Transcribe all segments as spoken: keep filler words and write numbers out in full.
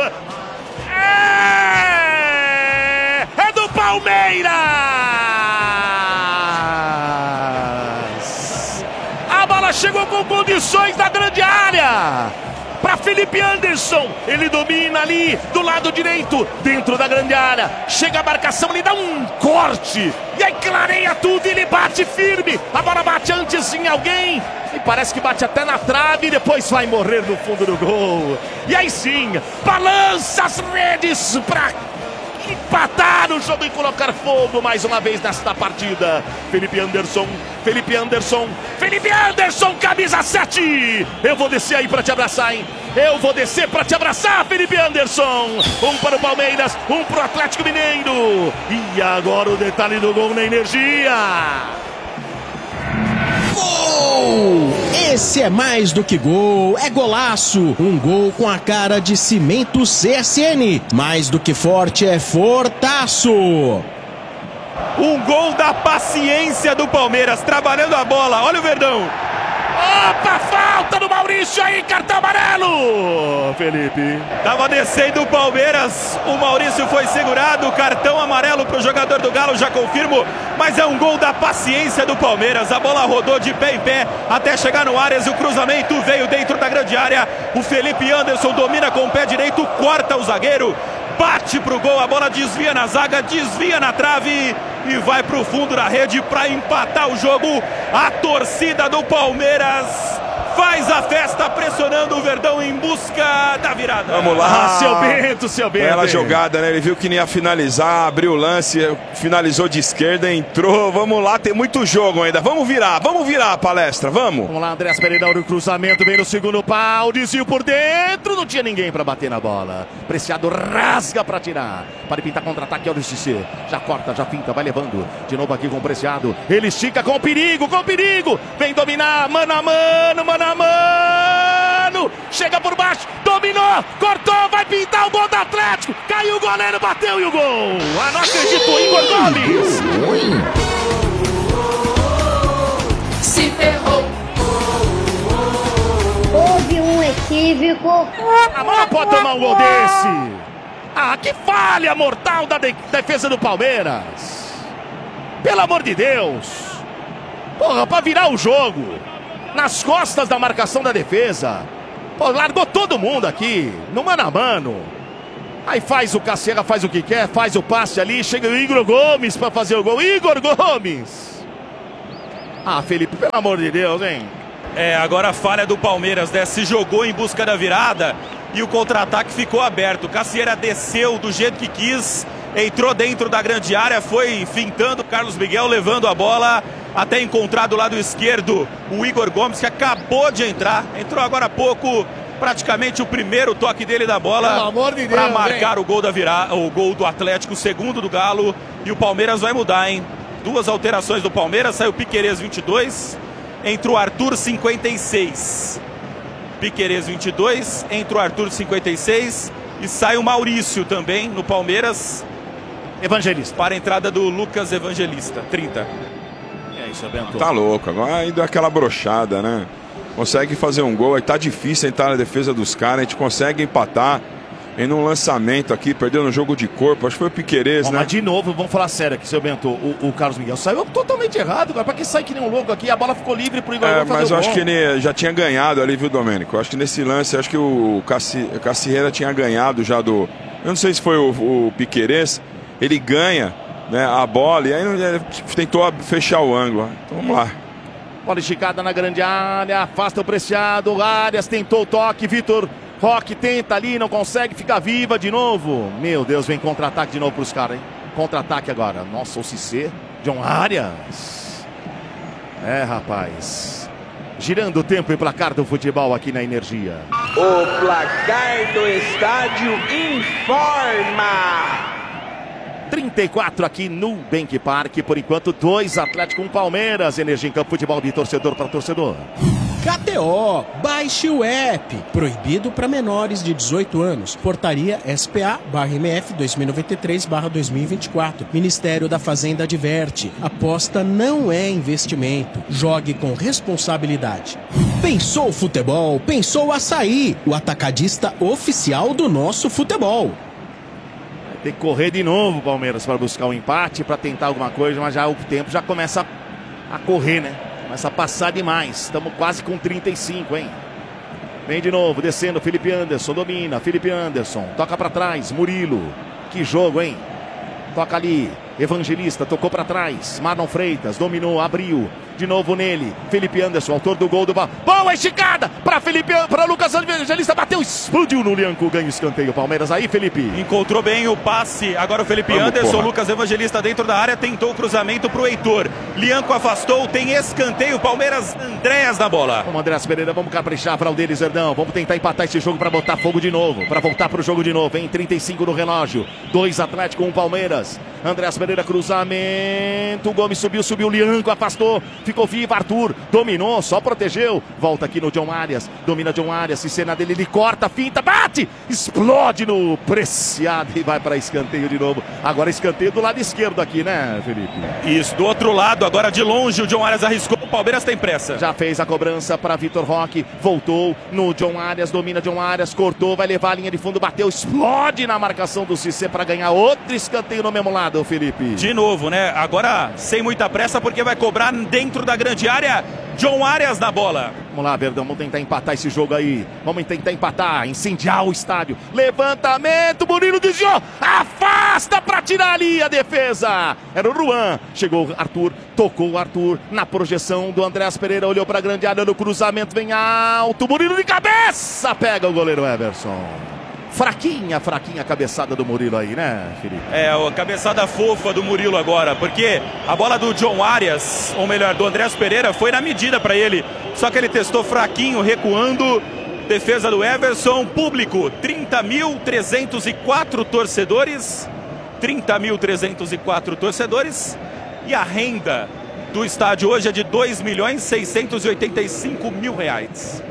É, é do Palmeiras! A bola chegou com condições da grande área. Para Felipe Anderson, ele domina ali do lado direito, dentro da grande área. Chega a marcação, ele dá um corte e aí clareia tudo, ele bate firme. A bola bate antes em alguém e parece que bate até na trave e depois vai morrer no fundo do gol. E aí sim, balança as redes para empatar o jogo e colocar fogo mais uma vez nesta partida. Felipe Anderson, Felipe Anderson, Felipe Anderson, camisa sete. Eu vou descer aí para te abraçar, hein? Eu vou descer para te abraçar, Felipe Anderson. Um para o Palmeiras, um para o Atlético Mineiro. E agora o detalhe do gol na Energia. Gol! Esse é mais do que gol, é golaço. Um gol com a cara de Cimento C S N. Mais do que forte, é fortaço. Um gol da paciência do Palmeiras, trabalhando a bola. Olha o Verdão. Opa, falta do Maurício aí, cartão amarelo. Felipe. Tava descendo o Palmeiras, o Maurício foi segurado, cartão amarelo pro jogador do Galo, já confirmo, mas é um gol da paciência do Palmeiras. A bola rodou de pé em pé até chegar no Arias, o cruzamento veio dentro da grande área. O Felipe Anderson domina com o pé direito, corta o zagueiro, bate pro gol, a bola desvia na zaga, desvia na trave e vai pro fundo da rede para empatar o jogo. A torcida do Palmeiras faz a festa pressionando o Verdão em busca da virada. Vamos lá. Ah, seu Bento, seu Bento. Bela jogada, né? Ele viu que não ia finalizar, abriu o lance, finalizou de esquerda, entrou. Vamos lá, tem muito jogo ainda. Vamos virar, vamos virar a palestra, vamos. Vamos lá, Andrés Pereira, o cruzamento vem no segundo pau, desvio por dentro, não tinha ninguém para bater na bola. Preciado rasga para tirar. Para pintar contra-ataque, olha o Cissé. Já corta, já pinta, vai levando. De novo aqui com o Preciado. Ele estica com perigo, com perigo. Vem dominar, mano a mano, mano a mano. Chega por baixo, dominou, cortou, vai pintar o gol do Atlético. Caiu o goleiro, bateu e o gol. Ah, não acredito, Igor Gomes. Se ferrou. Houve um equívoco. A bola pode tomar um gol desse. Ah, que falha mortal da de defesa do Palmeiras. Pelo amor de Deus. Porra, pra virar o jogo. Nas costas da marcação da defesa. Pô, largou todo mundo aqui. No mano a mano. Aí faz o Cassiera, faz o que quer, faz o passe ali. Chega o Igor Gomes pra fazer o gol. Igor Gomes. Ah, Felipe, pelo amor de Deus, hein? É, agora a falha do Palmeiras, né? Se jogou em busca da virada e o contra-ataque ficou aberto. Cassiera desceu do jeito que quis, entrou dentro da grande área, foi fintando o Carlos Miguel, levando a bola até encontrar do lado esquerdo o Igor Gomes, que acabou de entrar. Entrou agora há pouco, praticamente o primeiro toque dele da bola de para marcar o gol da virada, o gol do Atlético, o segundo do Galo. E o Palmeiras vai mudar, hein? Duas alterações do Palmeiras, saiu o Piquerez vinte e dois, entra o Arthur cinquenta e seis. Piquerez vinte e dois, entra o Arthur cinquenta e seis e sai o Maurício também no Palmeiras. Evangelista. Para a entrada do Lucas Evangelista, trinta. É isso, Bento. Tá louco, agora ainda aquela brochada, né? Consegue fazer um gol, aí tá difícil entrar na defesa dos caras, a gente consegue empatar. Em um lançamento aqui, perdeu no jogo de corpo, acho que foi o Piquerez, Bom, né? Mas de novo, vamos falar sério aqui, seu Bento. O, o Carlos Miguel saiu totalmente errado, cara. Pra que sai que nem um louco aqui? A bola ficou livre pro Igor É, Gomes fazer mas o eu acho gol. que ele já tinha ganhado ali, viu, Domênico? Eu acho que nesse lance, acho que o Cassi, Cassieira tinha ganhado já do... Eu não sei se foi o, o Piquerez, ele ganha, né, a bola e aí ele tentou fechar o ângulo. Então vamos lá. Bola esticada na grande área, afasta o Preciado, Arias tentou o toque, Vitor Roque tenta ali, não consegue, fica viva de novo. Meu Deus, vem contra-ataque de novo pros caras, hein? Contra-ataque agora. Nossa, o Cissé, John Arias. É, rapaz. Girando o tempo e placar do futebol aqui na Energia. O placar do estádio informa. trinta e quatro aqui no Bank Park. Por enquanto, dois Atlético, um Palmeiras. Energia em campo, futebol de torcedor para torcedor. K T O, baixe o app. Proibido para menores de dezoito anos. Portaria S P A barra M F dois mil e noventa e três barra dois mil e vinte e quatro. Ministério da Fazenda adverte. Aposta não é investimento. Jogue com responsabilidade. Pensou futebol? Pensou Açaí, o atacadista oficial do nosso futebol. Vai ter que correr de novo o Palmeiras para buscar um empate, para tentar alguma coisa, mas já o tempo já começa a correr, né? Começa a passar demais. Estamos quase com trinta e cinco, hein? Vem de novo, descendo, Felipe Anderson, domina, Felipe Anderson, toca para trás, Murilo. Que jogo, hein? Toca ali, Evangelista, tocou para trás, Marlon Freitas, dominou, abriu, de novo nele, Felipe Anderson, autor do gol do... Boa esticada para Felipe, para Lucas Evangelista, bateu, explodiu no Lianco, ganha o escanteio, Palmeiras aí, Felipe. Encontrou bem o passe, agora o Felipe Vamos, Anderson, porra. Lucas Evangelista dentro da área, tentou o cruzamento pro Heitor, Lianco afastou, tem escanteio, Palmeiras, Andréas na bola. Vamos, Andréas Pereira, vamos caprichar para o deles, Zerdão, vamos tentar empatar esse jogo para botar fogo de novo, para voltar pro jogo de novo, hein, trinta e cinco no relógio, dois Atlético, um Palmeiras. Andréas Pereira, cruzamento, o Gomes subiu, subiu, Lianco afastou, ficou vivo, Arthur, dominou, só protegeu, volta aqui no John Arias, domina John Arias, se cena dele, ele corta, finta, bate, explode no Preciado e vai para escanteio de novo, agora escanteio do lado esquerdo aqui, né, Felipe? Isso, do outro lado, agora de longe, o John Arias arriscou, o Palmeiras tem pressa. Já fez a cobrança para Vitor Roque, voltou no John Arias, domina John Arias, cortou, vai levar a linha de fundo, bateu, explode na marcação do Cissé para ganhar outro escanteio no mesmo lado. Felipe. De novo, né? Agora sem muita pressa porque vai cobrar dentro da grande área. John Arias na bola. Vamos lá, Verdão, vamos tentar empatar esse jogo aí. Vamos tentar empatar, incendiar o estádio. Levantamento, Murilo desviou. Afasta para tirar ali a defesa. Era o Ruan. Chegou o Arthur, tocou o Arthur na projeção do Andréas Pereira. Olhou para a grande área no cruzamento, vem alto. Murilo de cabeça. Pega o goleiro Everson. Fraquinha, fraquinha a cabeçada do Murilo aí, né, Felipe? É, a cabeçada fofa do Murilo agora, porque a bola do John Arias, ou melhor, do Andréas Pereira, foi na medida para ele. Só que ele testou fraquinho, recuando. Defesa do Everson, público, trinta mil trezentos e quatro torcedores. trinta mil trezentos e quatro torcedores. E a renda do estádio hoje é de dois milhões seiscentos e oitenta e cinco mil reais.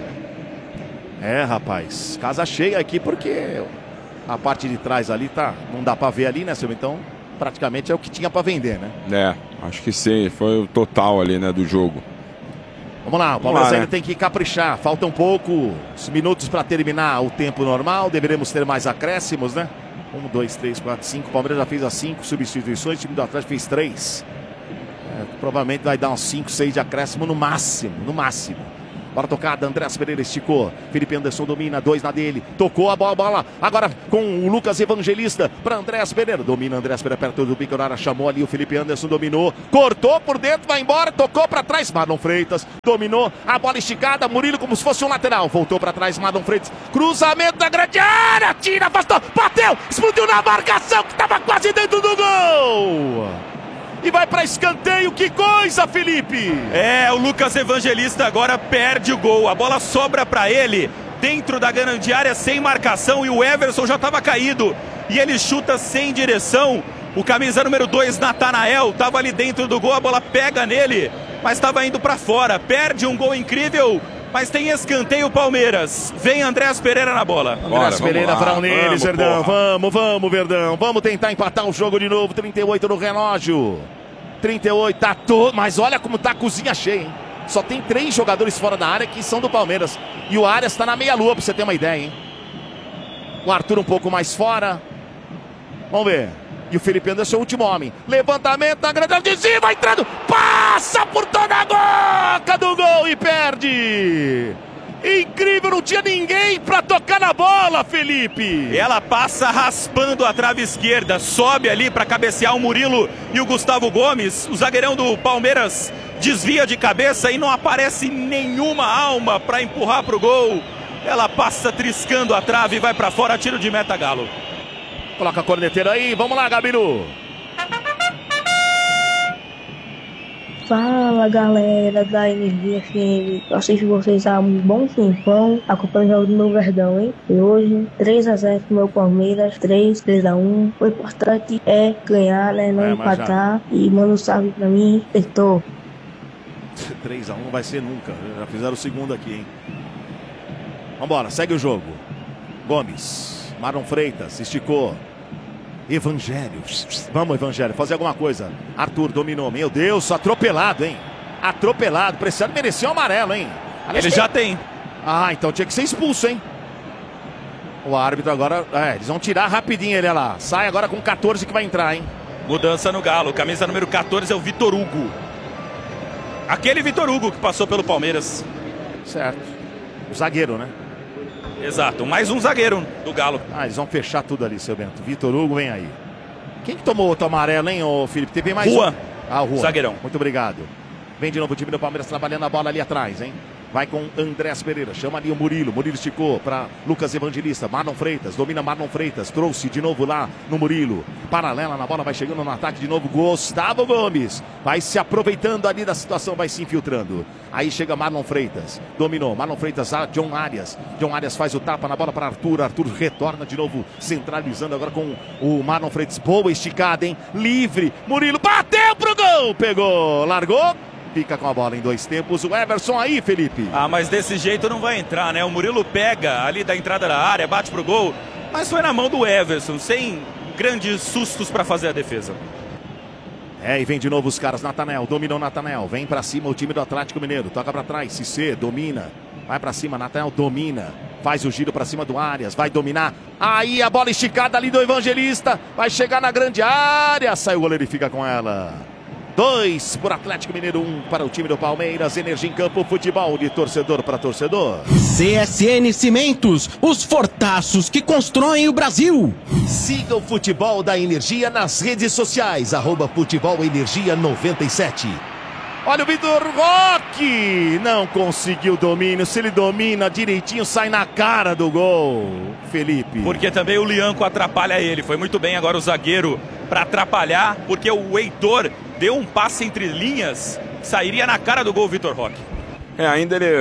É, rapaz, casa cheia aqui porque a parte de trás ali tá, não dá pra ver ali, né, Silvio? Então, praticamente é o que tinha pra vender, né? É, acho que sim, foi o total ali, né, do jogo. Vamos lá, o Palmeiras ainda tem que caprichar, faltam poucos minutos pra terminar o tempo normal, deveremos ter mais acréscimos, né? Um, dois, três, quatro, cinco, o Palmeiras já fez as cinco substituições, o time do Atlético fez três. É, provavelmente vai dar uns cinco, seis de acréscimo no máximo, no máximo. Bora tocada, Andréas Pereira esticou, Felipe Anderson domina, dois na dele, tocou a bola, bola agora com o Lucas Evangelista para Andréas Pereira, domina Andréas Pereira perto do Picorara, chamou ali o Felipe Anderson, dominou, cortou por dentro, vai embora, tocou para trás, Marlon Freitas, dominou, a bola esticada, Murilo como se fosse um lateral, voltou para trás, Marlon Freitas, cruzamento da grande área, tira, afastou, bateu, explodiu na marcação que estava quase dentro do gol! E vai para escanteio, que coisa, Felipe! É, o Lucas Evangelista agora perde o gol. A bola sobra para ele dentro da grande área sem marcação e o Everson já estava caído. E ele chuta sem direção. O camisa número dois, Natanael, estava ali dentro do gol. A bola pega nele, mas estava indo para fora. Perde um gol incrível, mas tem escanteio Palmeiras. Vem Andréas Pereira na bola. Andréas Pereira para o neles, Verdão. Vamos, vamos, Verdão. Vamos tentar empatar o jogo de novo. trinta e oito no relógio. trinta e oito, tá todo. Mas olha como tá a cozinha cheia, hein? Só tem três jogadores fora da área que são do Palmeiras. E o Arias tá na meia-lua, pra você ter uma ideia, hein? O Arthur um pouco mais fora. Vamos ver. E o Felipe Anderson é o último homem. Levantamento da grande área de cima, vai entrando. Passa por toda a boca do gol e perde. Incrível, não tinha ninguém pra tocar na bola, Felipe. Ela passa raspando a trave esquerda, sobe ali pra cabecear o Murilo e o Gustavo Gomes. O zagueirão do Palmeiras desvia de cabeça e não aparece nenhuma alma pra empurrar pro gol. Ela passa triscando a trave e vai pra fora, tiro de meta Galo. Coloca a corneteira aí, vamos lá, Gabiru. Fala, galera da N V F M. Eu assisto vocês há um bom tempão, acompanhando o jogo do meu Verdão, hein? E hoje, três a zero pro meu Palmeiras, três, três a um. O importante é ganhar, né? Não é, empatar. Já... E manda um salve pra mim, Heitor. três a um não vai ser nunca. Já fizeram o segundo aqui, hein? Vambora, segue o jogo. Gomes, Marlon Freitas, esticou. Evangelho. Vamos, Evangelho, fazer alguma coisa. Arthur dominou. Meu Deus, atropelado, hein? Atropelado. Preciado, merecia um amarelo, hein? Aliás, ele já tem. Ah, então tinha que ser expulso, hein? O árbitro agora... É, eles vão tirar rapidinho ele lá. Sai agora com quatorze que vai entrar, hein? Mudança no Galo. Camisa número quatorze é o Vitor Hugo. Aquele Vitor Hugo que passou pelo Palmeiras. Certo. O zagueiro, né? Exato. Mais um zagueiro do Galo. Ah, eles vão fechar tudo ali, seu Bento. Vitor Hugo, vem aí. Quem que tomou outro amarelo, hein, ô Felipe? Teve mais Rua. um. Ah, o Rua. Zagueirão. Muito obrigado. Vem de novo o time do Palmeiras trabalhando a bola ali atrás, hein? Vai com Andrés Pereira, chama ali o Murilo. Murilo esticou para Lucas Evangelista. Marlon Freitas, domina Marlon Freitas. Trouxe de novo lá no Murilo. Paralela na bola, vai chegando no ataque de novo. Gustavo Gomes vai se aproveitando ali da situação, vai se infiltrando. Aí chega Marlon Freitas, dominou. Marlon Freitas, a John Arias. John Arias faz o tapa na bola para Arthur. Arthur retorna de novo, centralizando agora com o Marlon Freitas. Boa esticada, hein? Livre. Murilo bateu pro gol. Pegou, largou. Fica com a bola em dois tempos. O Everson aí, Felipe. Ah, mas desse jeito não vai entrar, né? O Murilo pega ali da entrada da área, bate pro gol. Mas foi na mão do Everson, sem grandes sustos para fazer a defesa. É, e vem de novo os caras. Natanel, dominou Natanel. Vem pra cima o time do Atlético Mineiro. Toca pra trás, Cissé, domina. Vai pra cima, Natanel domina. Faz o giro pra cima do Arias. Vai dominar. Aí a bola esticada ali do Evangelista. Vai chegar na grande área. Sai o goleiro e fica com ela. Dois para o Atlético Mineiro, um para o time do Palmeiras. Energia em campo, futebol de torcedor para torcedor. C S N Cimentos, os fortaços que constroem o Brasil. Siga o futebol da Energia nas redes sociais, arroba Futebol Energia noventa e sete. Olha o Vitor Roque, não conseguiu domínio. Se ele domina direitinho, sai na cara do gol, Felipe. Porque também o Lianco atrapalha ele. Foi muito bem agora o zagueiro para atrapalhar, porque o Heitor deu um passe entre linhas, sairia na cara do gol o Vitor Roque. É, ainda ele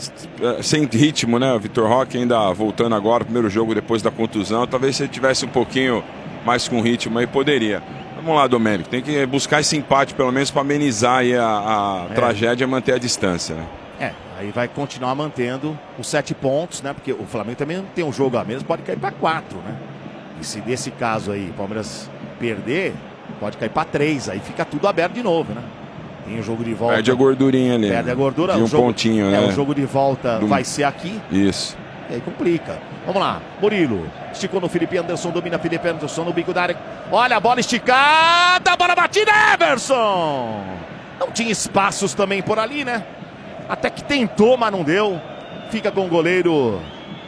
sem ritmo, né? O Vitor Roque ainda voltando agora, primeiro jogo depois da contusão. Talvez se ele tivesse um pouquinho mais com ritmo aí, poderia. Vamos lá, Domênico, tem que buscar esse empate pelo menos para amenizar aí a, a é. tragédia e manter a distância, né? É, aí vai continuar mantendo os sete pontos, né? Porque o Flamengo também tem um jogo a menos, pode cair para quatro, né? E se nesse caso aí o Palmeiras perder, pode cair para três, aí fica tudo aberto de novo, né? Tem o jogo de volta. Perde a gordurinha ali. Perde a gordura. E um o jogo, pontinho, né? É, o jogo de volta Do... vai ser aqui. Isso. E aí complica. Vamos lá, Murilo. Esticou no Felipe Anderson, domina Felipe Anderson no bico da área. Olha a bola esticada, a bola batida, Everson! Não tinha espaços também por ali, né? Até que tentou, mas não deu. Fica com o goleiro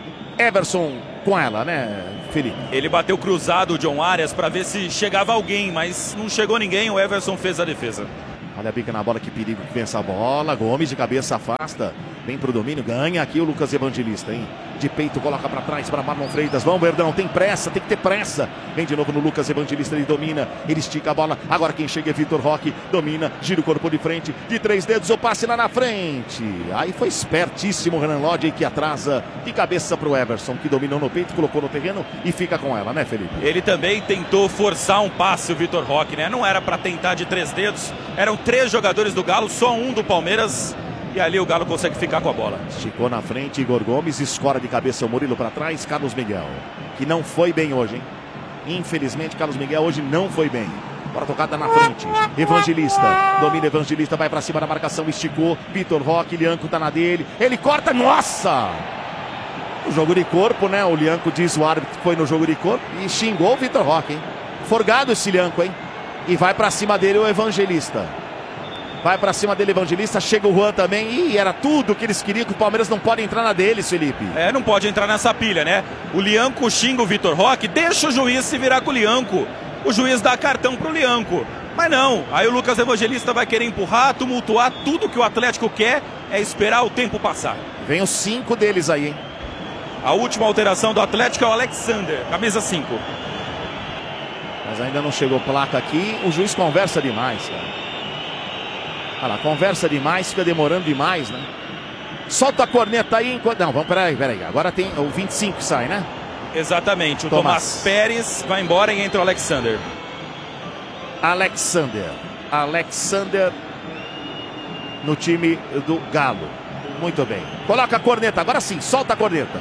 Everson com ela, né, Felipe? Ele bateu cruzado o John Arias para ver se chegava alguém, mas não chegou ninguém, o Everson fez a defesa. Olha a bica na bola, que perigo que vem essa bola. Gomes de cabeça afasta, vem pro domínio, ganha aqui o Lucas Evangelista, hein? De peito, coloca pra trás para Marlon Freitas. Vamos, Verdão, tem pressa, tem que ter pressa. Vem de novo no Lucas Evangelista, ele domina, ele estica a bola. Agora quem chega é Vitor Roque, domina, gira o corpo de frente, de três dedos, o passe lá na frente. Aí foi espertíssimo o Renan Lodge, que atrasa de cabeça pro Everson, que dominou no peito, colocou no terreno e fica com ela, né, Felipe? Ele também tentou forçar um passe, o Vitor Roque, né? Não era para tentar de três dedos, eram três jogadores do Galo, só um do Palmeiras. E ali o Galo consegue ficar com a bola. Esticou na frente, Igor Gomes, escora de cabeça o Murilo para trás, Carlos Miguel, que não foi bem hoje, hein? Infelizmente, Carlos Miguel hoje não foi bem. Bora tocada na frente, Evangelista, domina Evangelista, vai para cima da marcação, esticou, Vitor Roque, Lianco tá na dele, ele corta, nossa! O jogo de corpo, né? O Lianco diz o árbitro que foi no jogo de corpo e xingou o Vitor Roque, hein? Forgado esse Lianco, hein? E vai para cima dele o Evangelista. Vai pra cima dele, Evangelista, chega o Juan também. E era tudo que eles queriam, que o Palmeiras não pode entrar na deles, Felipe. É, não pode entrar nessa pilha, né? O Lianco xinga o Vitor Roque, deixa o juiz se virar com o Lianco. O juiz dá cartão pro Lianco. Mas não, aí o Lucas Evangelista vai querer empurrar, tumultuar. Tudo que o Atlético quer é esperar o tempo passar. Vem os cinco deles aí, hein? A última alteração do Atlético é o Alexander, camisa cinco. Mas ainda não chegou placa aqui. O juiz conversa demais, cara. Olha lá, conversa demais, fica demorando demais, né? Solta a corneta aí enquanto... Não, vamos, peraí, peraí. Agora tem o vinte e cinco que sai, né? Exatamente. O Tomás, Tomás Pérez vai embora e entra o Alexander. Alexander. Alexander no time do Galo. Muito bem. Coloca a corneta, agora sim, solta a corneta.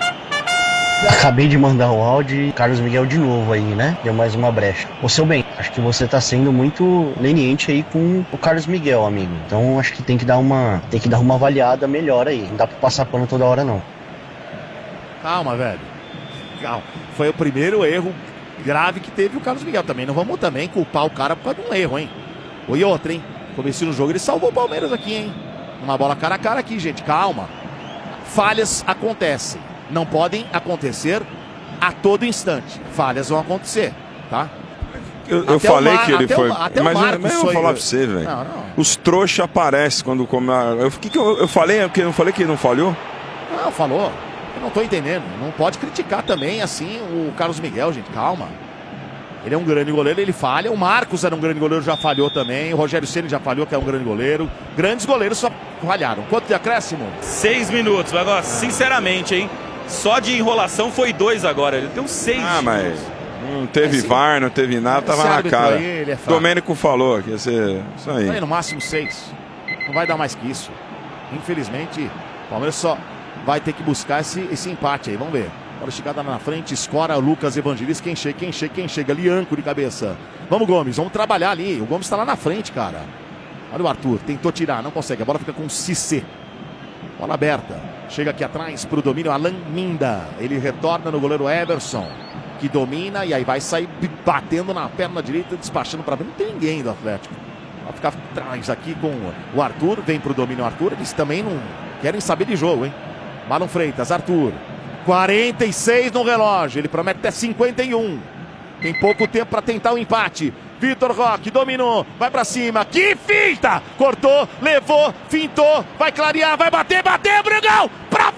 Acabei de mandar o áudio e Carlos Miguel de novo aí, né? Deu mais uma brecha. Ô, seu bem, acho que você tá sendo muito leniente aí com o Carlos Miguel, amigo. Então acho que tem que dar uma, tem que dar uma avaliada melhor aí. Não dá pra passar pano toda hora, não. Calma, velho. Calma. Foi o primeiro erro grave que teve o Carlos Miguel também. Não vamos também culpar o cara por causa de um erro, hein? E outra, hein? Comecei no jogo, ele salvou o Palmeiras aqui, hein? Uma bola cara a cara aqui, gente. Calma. Falhas acontecem. Não podem acontecer a todo instante. Falhas vão acontecer, tá? Eu, eu falei Mar... que ele até foi. O... Até mas o eu, mas eu vou falar pra você, velho. Os trouxas aparecem quando come. Eu, que que eu, eu falei que eu não falei que ele não falhou? Não, falou. Eu não tô entendendo. Não pode criticar também assim o Carlos Miguel, gente. Calma. Ele é um grande goleiro, ele falha. O Marcos era um grande goleiro, já falhou também. O Rogério Ceni já falhou, que é um grande goleiro. Grandes goleiros só falharam. Quanto de acréscimo? Seis minutos. Agora, sinceramente, hein? Só de enrolação foi dois agora. Ele deu seis. Ah, mas não teve Esse... V A R, não teve nada, tava na cara. Aí, ele é Domênico falou que ia ser isso aí. aí. No máximo seis. Não vai dar mais que isso. Infelizmente, o Palmeiras só vai ter que buscar esse, esse empate aí. Vamos ver. Agora chegada na frente, escora o Lucas Evangelista. Quem chega, quem chega, quem chega? Lianco de cabeça. Vamos, Gomes, vamos trabalhar ali. O Gomes tá lá na frente, cara. Olha o Arthur, tentou tirar, não consegue. A bola fica com o Cissé. Bola aberta. Chega aqui atrás para o domínio Alan Minda. Ele retorna no goleiro Everson, que domina e aí vai sair batendo na perna direita, despachando para ver. Não tem ninguém do Atlético. Vai ficar atrás aqui com o Arthur. Vem para o domínio Arthur. Eles também não querem saber de jogo, hein? Marlon Freitas, Arthur. quarenta e seis no relógio. Ele promete até cinquenta e um. Tem pouco tempo para tentar o empate. Vitor Roque dominou, vai pra cima, que finta! Cortou, levou, fintou, vai clarear, vai bater, bateu, Brigão! Pra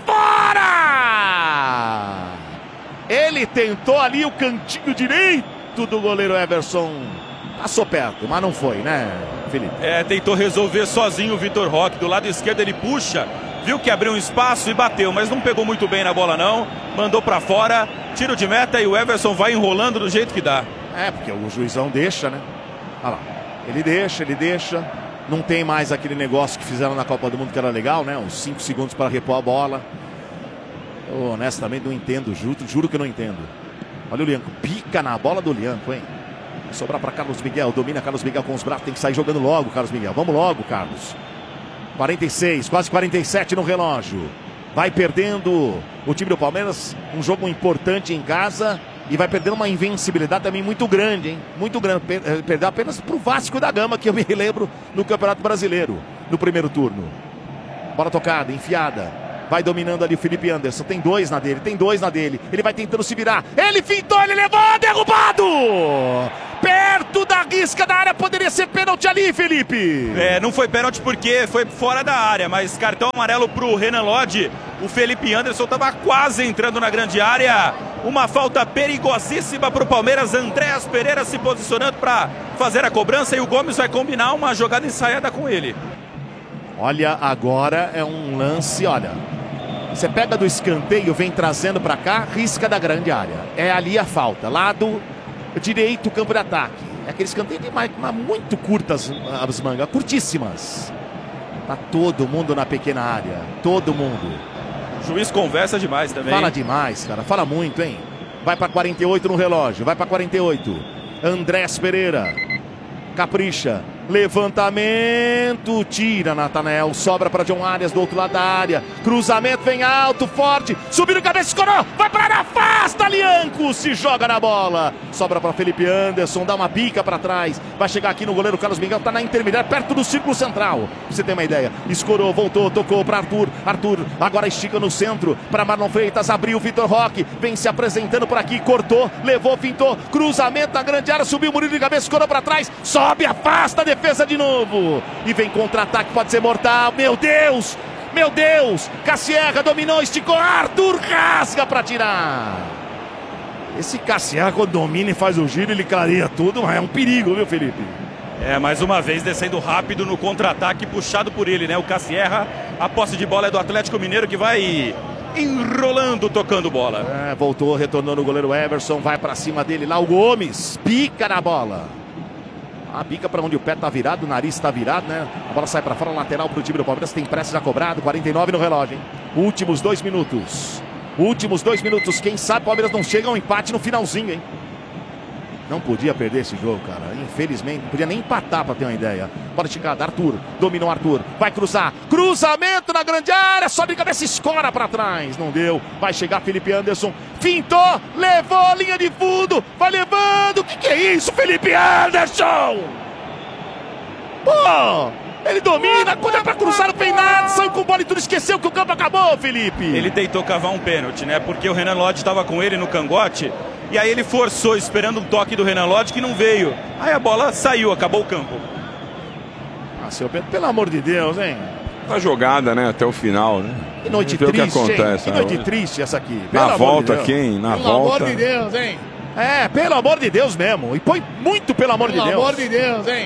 fora! Ele tentou ali o cantinho direito do goleiro Everson. Passou perto, mas não foi, né, Felipe? É, tentou resolver sozinho o Vitor Roque. Do lado esquerdo ele puxa, viu que abriu um espaço e bateu, mas não pegou muito bem na bola não. Mandou pra fora, tiro de meta e o Everson vai enrolando do jeito que dá. É, porque o juizão deixa, né? Olha lá. Ele deixa, ele deixa. Não tem mais aquele negócio que fizeram na Copa do Mundo que era legal, né? Uns cinco segundos para repor a bola. Eu honestamente não entendo, juro, juro que eu não entendo. Olha o Lianco, pica na bola do Lianco, hein? Vai sobrar para Carlos Miguel, domina Carlos Miguel com os braços, tem que sair jogando logo, Carlos Miguel. Vamos logo, Carlos. quarenta e seis, quase quarenta e sete no relógio. Vai perdendo o time do Palmeiras, um jogo importante em casa. E vai perdendo uma invencibilidade também muito grande, hein? Muito grande. Perder apenas pro Vasco da Gama, que eu me lembro no Campeonato Brasileiro, no primeiro turno. Bola tocada, enfiada. Vai dominando ali o Felipe Anderson. Tem dois na dele, tem dois na dele. Ele vai tentando se virar. Ele fintou, ele levou, derrubado! Perto da risca da área, poderia ser pênalti ali, Felipe. É, não foi pênalti porque foi fora da área, mas cartão amarelo pro Renan Lodge. O Felipe Anderson estava quase entrando na grande área. Uma falta perigosíssima para o Palmeiras. Andréas Pereira se posicionando para fazer a cobrança e o Gomes vai combinar uma jogada ensaiada com ele. Olha, agora é um lance, olha. Você pega do escanteio, vem trazendo para cá, risca da grande área. É ali a falta, lado direito, campo de ataque. É aquele escanteio de mais, muito curtas as mangas, curtíssimas. Tá todo mundo na pequena área, todo mundo. O juiz conversa demais também. Fala demais, cara. Fala muito, hein? Vai para quarenta e oito no relógio. Vai para quarenta e oito. Andrés Pereira. Capricha. Levantamento. Tira, Natanael. Sobra para John Arias do outro lado da área. Cruzamento vem alto, forte. Subindo cabeça, escorou. Vai para área, afasta. Lianco se joga na bola. Sobra para Felipe Anderson. Dá uma bica para trás. Vai chegar aqui no goleiro Carlos Miguel. Tá na intermediária, perto do círculo central. Pra você ter uma ideia. Escorou, voltou, tocou para Arthur. Arthur agora estica no centro. Para Marlon Freitas. Abriu Vitor Roque. Vem se apresentando por aqui. Cortou, levou, pintou. Cruzamento na grande área. Subiu o Murilo de cabeça, escorou para trás. Sobe, afasta. Defesa de novo. E vem contra-ataque. Pode ser mortal. Meu Deus. Meu Deus. Cassierra dominou, esticou. Arthur rasga para tirar. Esse Cassierra, quando domina e faz o giro, ele clareia tudo, mas é um perigo, viu, Felipe? É, mais uma vez descendo rápido no contra-ataque, puxado por ele, né? O Cassierra, a posse de bola é do Atlético Mineiro, que vai enrolando, tocando bola. É, voltou, retornou no goleiro Everson, vai pra cima dele lá o Gomes, pica na bola. A bica para onde o pé tá virado, o nariz tá virado, né? A bola sai para fora, lateral pro time do Palmeiras. Tem pressa já cobrado, quarenta e nove no relógio, hein? Últimos dois minutos. Últimos dois minutos. Quem sabe o Palmeiras não chega a um empate no finalzinho, hein? Não podia perder esse jogo, cara. Infelizmente, não podia nem empatar pra ter uma ideia. Bola esticada, Arthur. Dominou Arthur. Vai cruzar. Cruzamento na grande área. Sobe cabeça, escora pra trás. Não deu. Vai chegar Felipe Anderson. Fintou. Levou a linha de fundo. Vai levando. O que, que é isso, Felipe Anderson? Pô! Ele domina. Quando é pra cruzar, não tem nada. Saiu com bola e tudo. Esqueceu que o campo acabou, Felipe. Ele tentou cavar um pênalti, né? Porque o Renan Lodge estava com ele no cangote. E aí ele forçou, esperando um toque do Renan Lodge, que não veio. Aí a bola saiu, acabou o campo. Ah, seu Pedro, pelo amor de Deus, hein? Tá jogada, né? Até o final, né? Que noite Vamos ver triste, o que acontece. hein? Que noite né? triste essa aqui. Na Pelo volta de aqui, hein? Na pelo volta. Pelo amor de Deus, hein? É, pelo amor de Deus mesmo. E põe muito pelo amor pelo de Deus. Pelo amor de Deus, hein?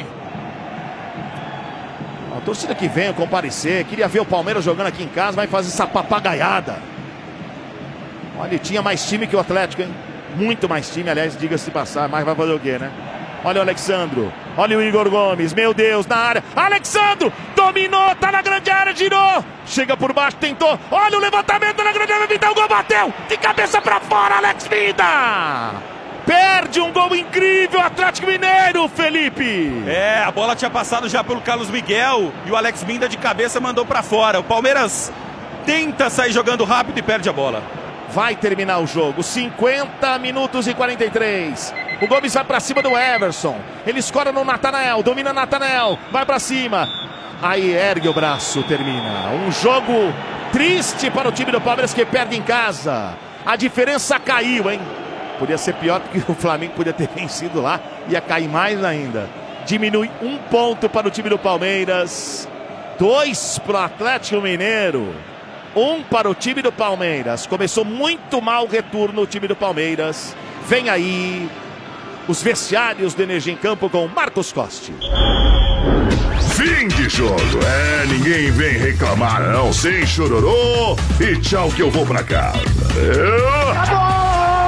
A torcida que vem comparecer, queria ver o Palmeiras jogando aqui em casa, vai fazer essa papagaiada. Olha, tinha mais time que o Atlético, hein? Muito mais time, aliás, diga-se de passar, mas vai fazer o quê, né? Olha o Alexandro, olha o Igor Gomes, meu Deus, na área. Alexandro, dominou, tá na grande área, girou. Chega por baixo, tentou. Olha o levantamento na grande área, Vidal, gol bateu. De cabeça pra fora, Alex Vida. Perde um gol incrível, Atlético Mineiro, Felipe. É, a bola tinha passado já pelo Carlos Miguel e o Alex Minda de cabeça mandou pra fora. O Palmeiras tenta sair jogando rápido e perde a bola. Vai terminar o jogo, cinquenta minutos e quarenta e três. O Gomes vai pra cima do Everson. Ele escora no Natanael, domina Natanael, vai pra cima. Aí ergue o braço, termina. Um jogo triste para o time do Palmeiras que perde em casa. A diferença caiu, hein? Podia ser pior porque o Flamengo podia ter vencido lá. Ia cair mais ainda. Diminui um ponto para o time do Palmeiras. Dois para o Atlético Mineiro. Um para o time do Palmeiras. Começou muito mal o retorno o time do Palmeiras. Vem aí os vestiários do Energia em Campo com Marcos Costa. Fim de jogo. É, ninguém vem reclamar não. Sem chororô. E tchau que eu vou pra casa. Eu... Acabou!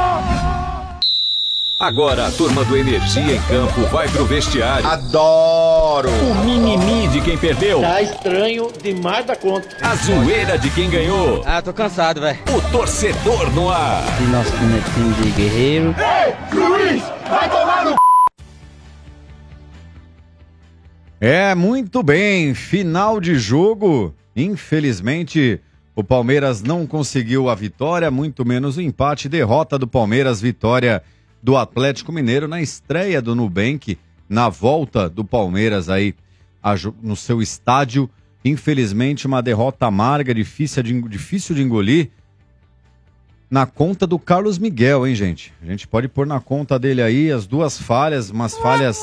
Agora a turma do Energia em Campo vai pro vestiário. Adoro! O mimimi de quem perdeu. Tá estranho demais da conta. A zoeira de quem ganhou. Ah, tô cansado, velho. O torcedor no ar. E nosso time é time de guerreiro. Ei, Luiz, vai tomar no... É, muito bem. Final de jogo. Infelizmente, o Palmeiras não conseguiu a vitória, muito menos o empate. Derrota do Palmeiras, vitória do Atlético Mineiro na estreia do Nubank, na volta do Palmeiras aí a, no seu estádio. Infelizmente, uma derrota amarga, difícil de, difícil de engolir. Na conta do Carlos Miguel, hein, gente? A gente pode pôr na conta dele aí as duas falhas, umas falhas...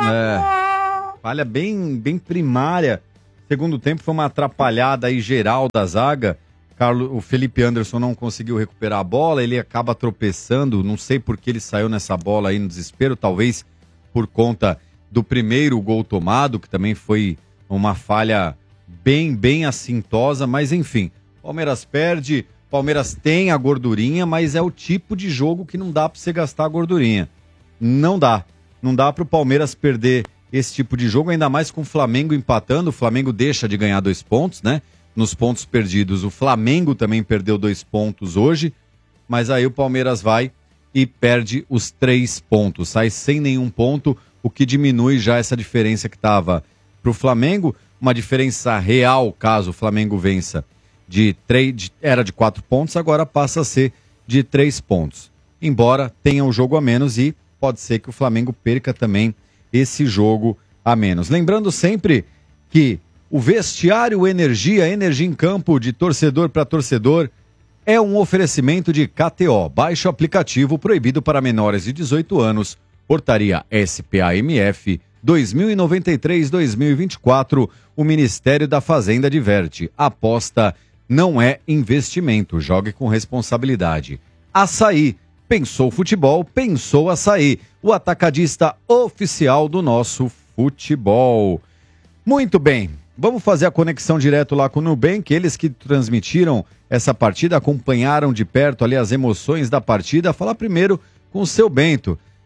É, falha bem, bem primária. Segundo tempo foi uma atrapalhada aí geral da zaga. Carlos, o Felipe Anderson não conseguiu recuperar a bola, ele acaba tropeçando, não sei por que ele saiu nessa bola aí no desespero, talvez por conta do primeiro gol tomado, que também foi uma falha bem, bem assintosa, mas enfim, Palmeiras perde, Palmeiras tem a gordurinha, mas é o tipo de jogo que não dá para você gastar a gordurinha. Não dá, não dá para o Palmeiras perder esse tipo de jogo, ainda mais com o Flamengo empatando, o Flamengo deixa de ganhar dois pontos, né? Nos pontos perdidos, o Flamengo também perdeu dois pontos hoje, mas aí o Palmeiras vai e perde os três pontos, sai sem nenhum ponto, o que diminui já essa diferença que estava para o Flamengo, uma diferença real, caso o Flamengo vença, de três, de, era de quatro pontos, agora passa a ser de três pontos. Embora tenha um jogo a menos e pode ser que o Flamengo perca também esse jogo a menos. Lembrando sempre que o vestiário Energia, Energia em Campo, de torcedor para torcedor, é um oferecimento de K T O. Baixe o aplicativo, proibido para menores de dezoito anos. Portaria S P A M F dois mil e noventa e três a dois mil e vinte e quatro. O Ministério da Fazenda adverte. Aposta não é investimento. Jogue com responsabilidade. Açaí. Pensou futebol, pensou Açaí. O atacadista oficial do nosso futebol. Muito bem. Vamos fazer a conexão direto lá com o Nubank, eles que transmitiram essa partida, acompanharam de perto ali as emoções da partida. Falar primeiro com o seu Bento.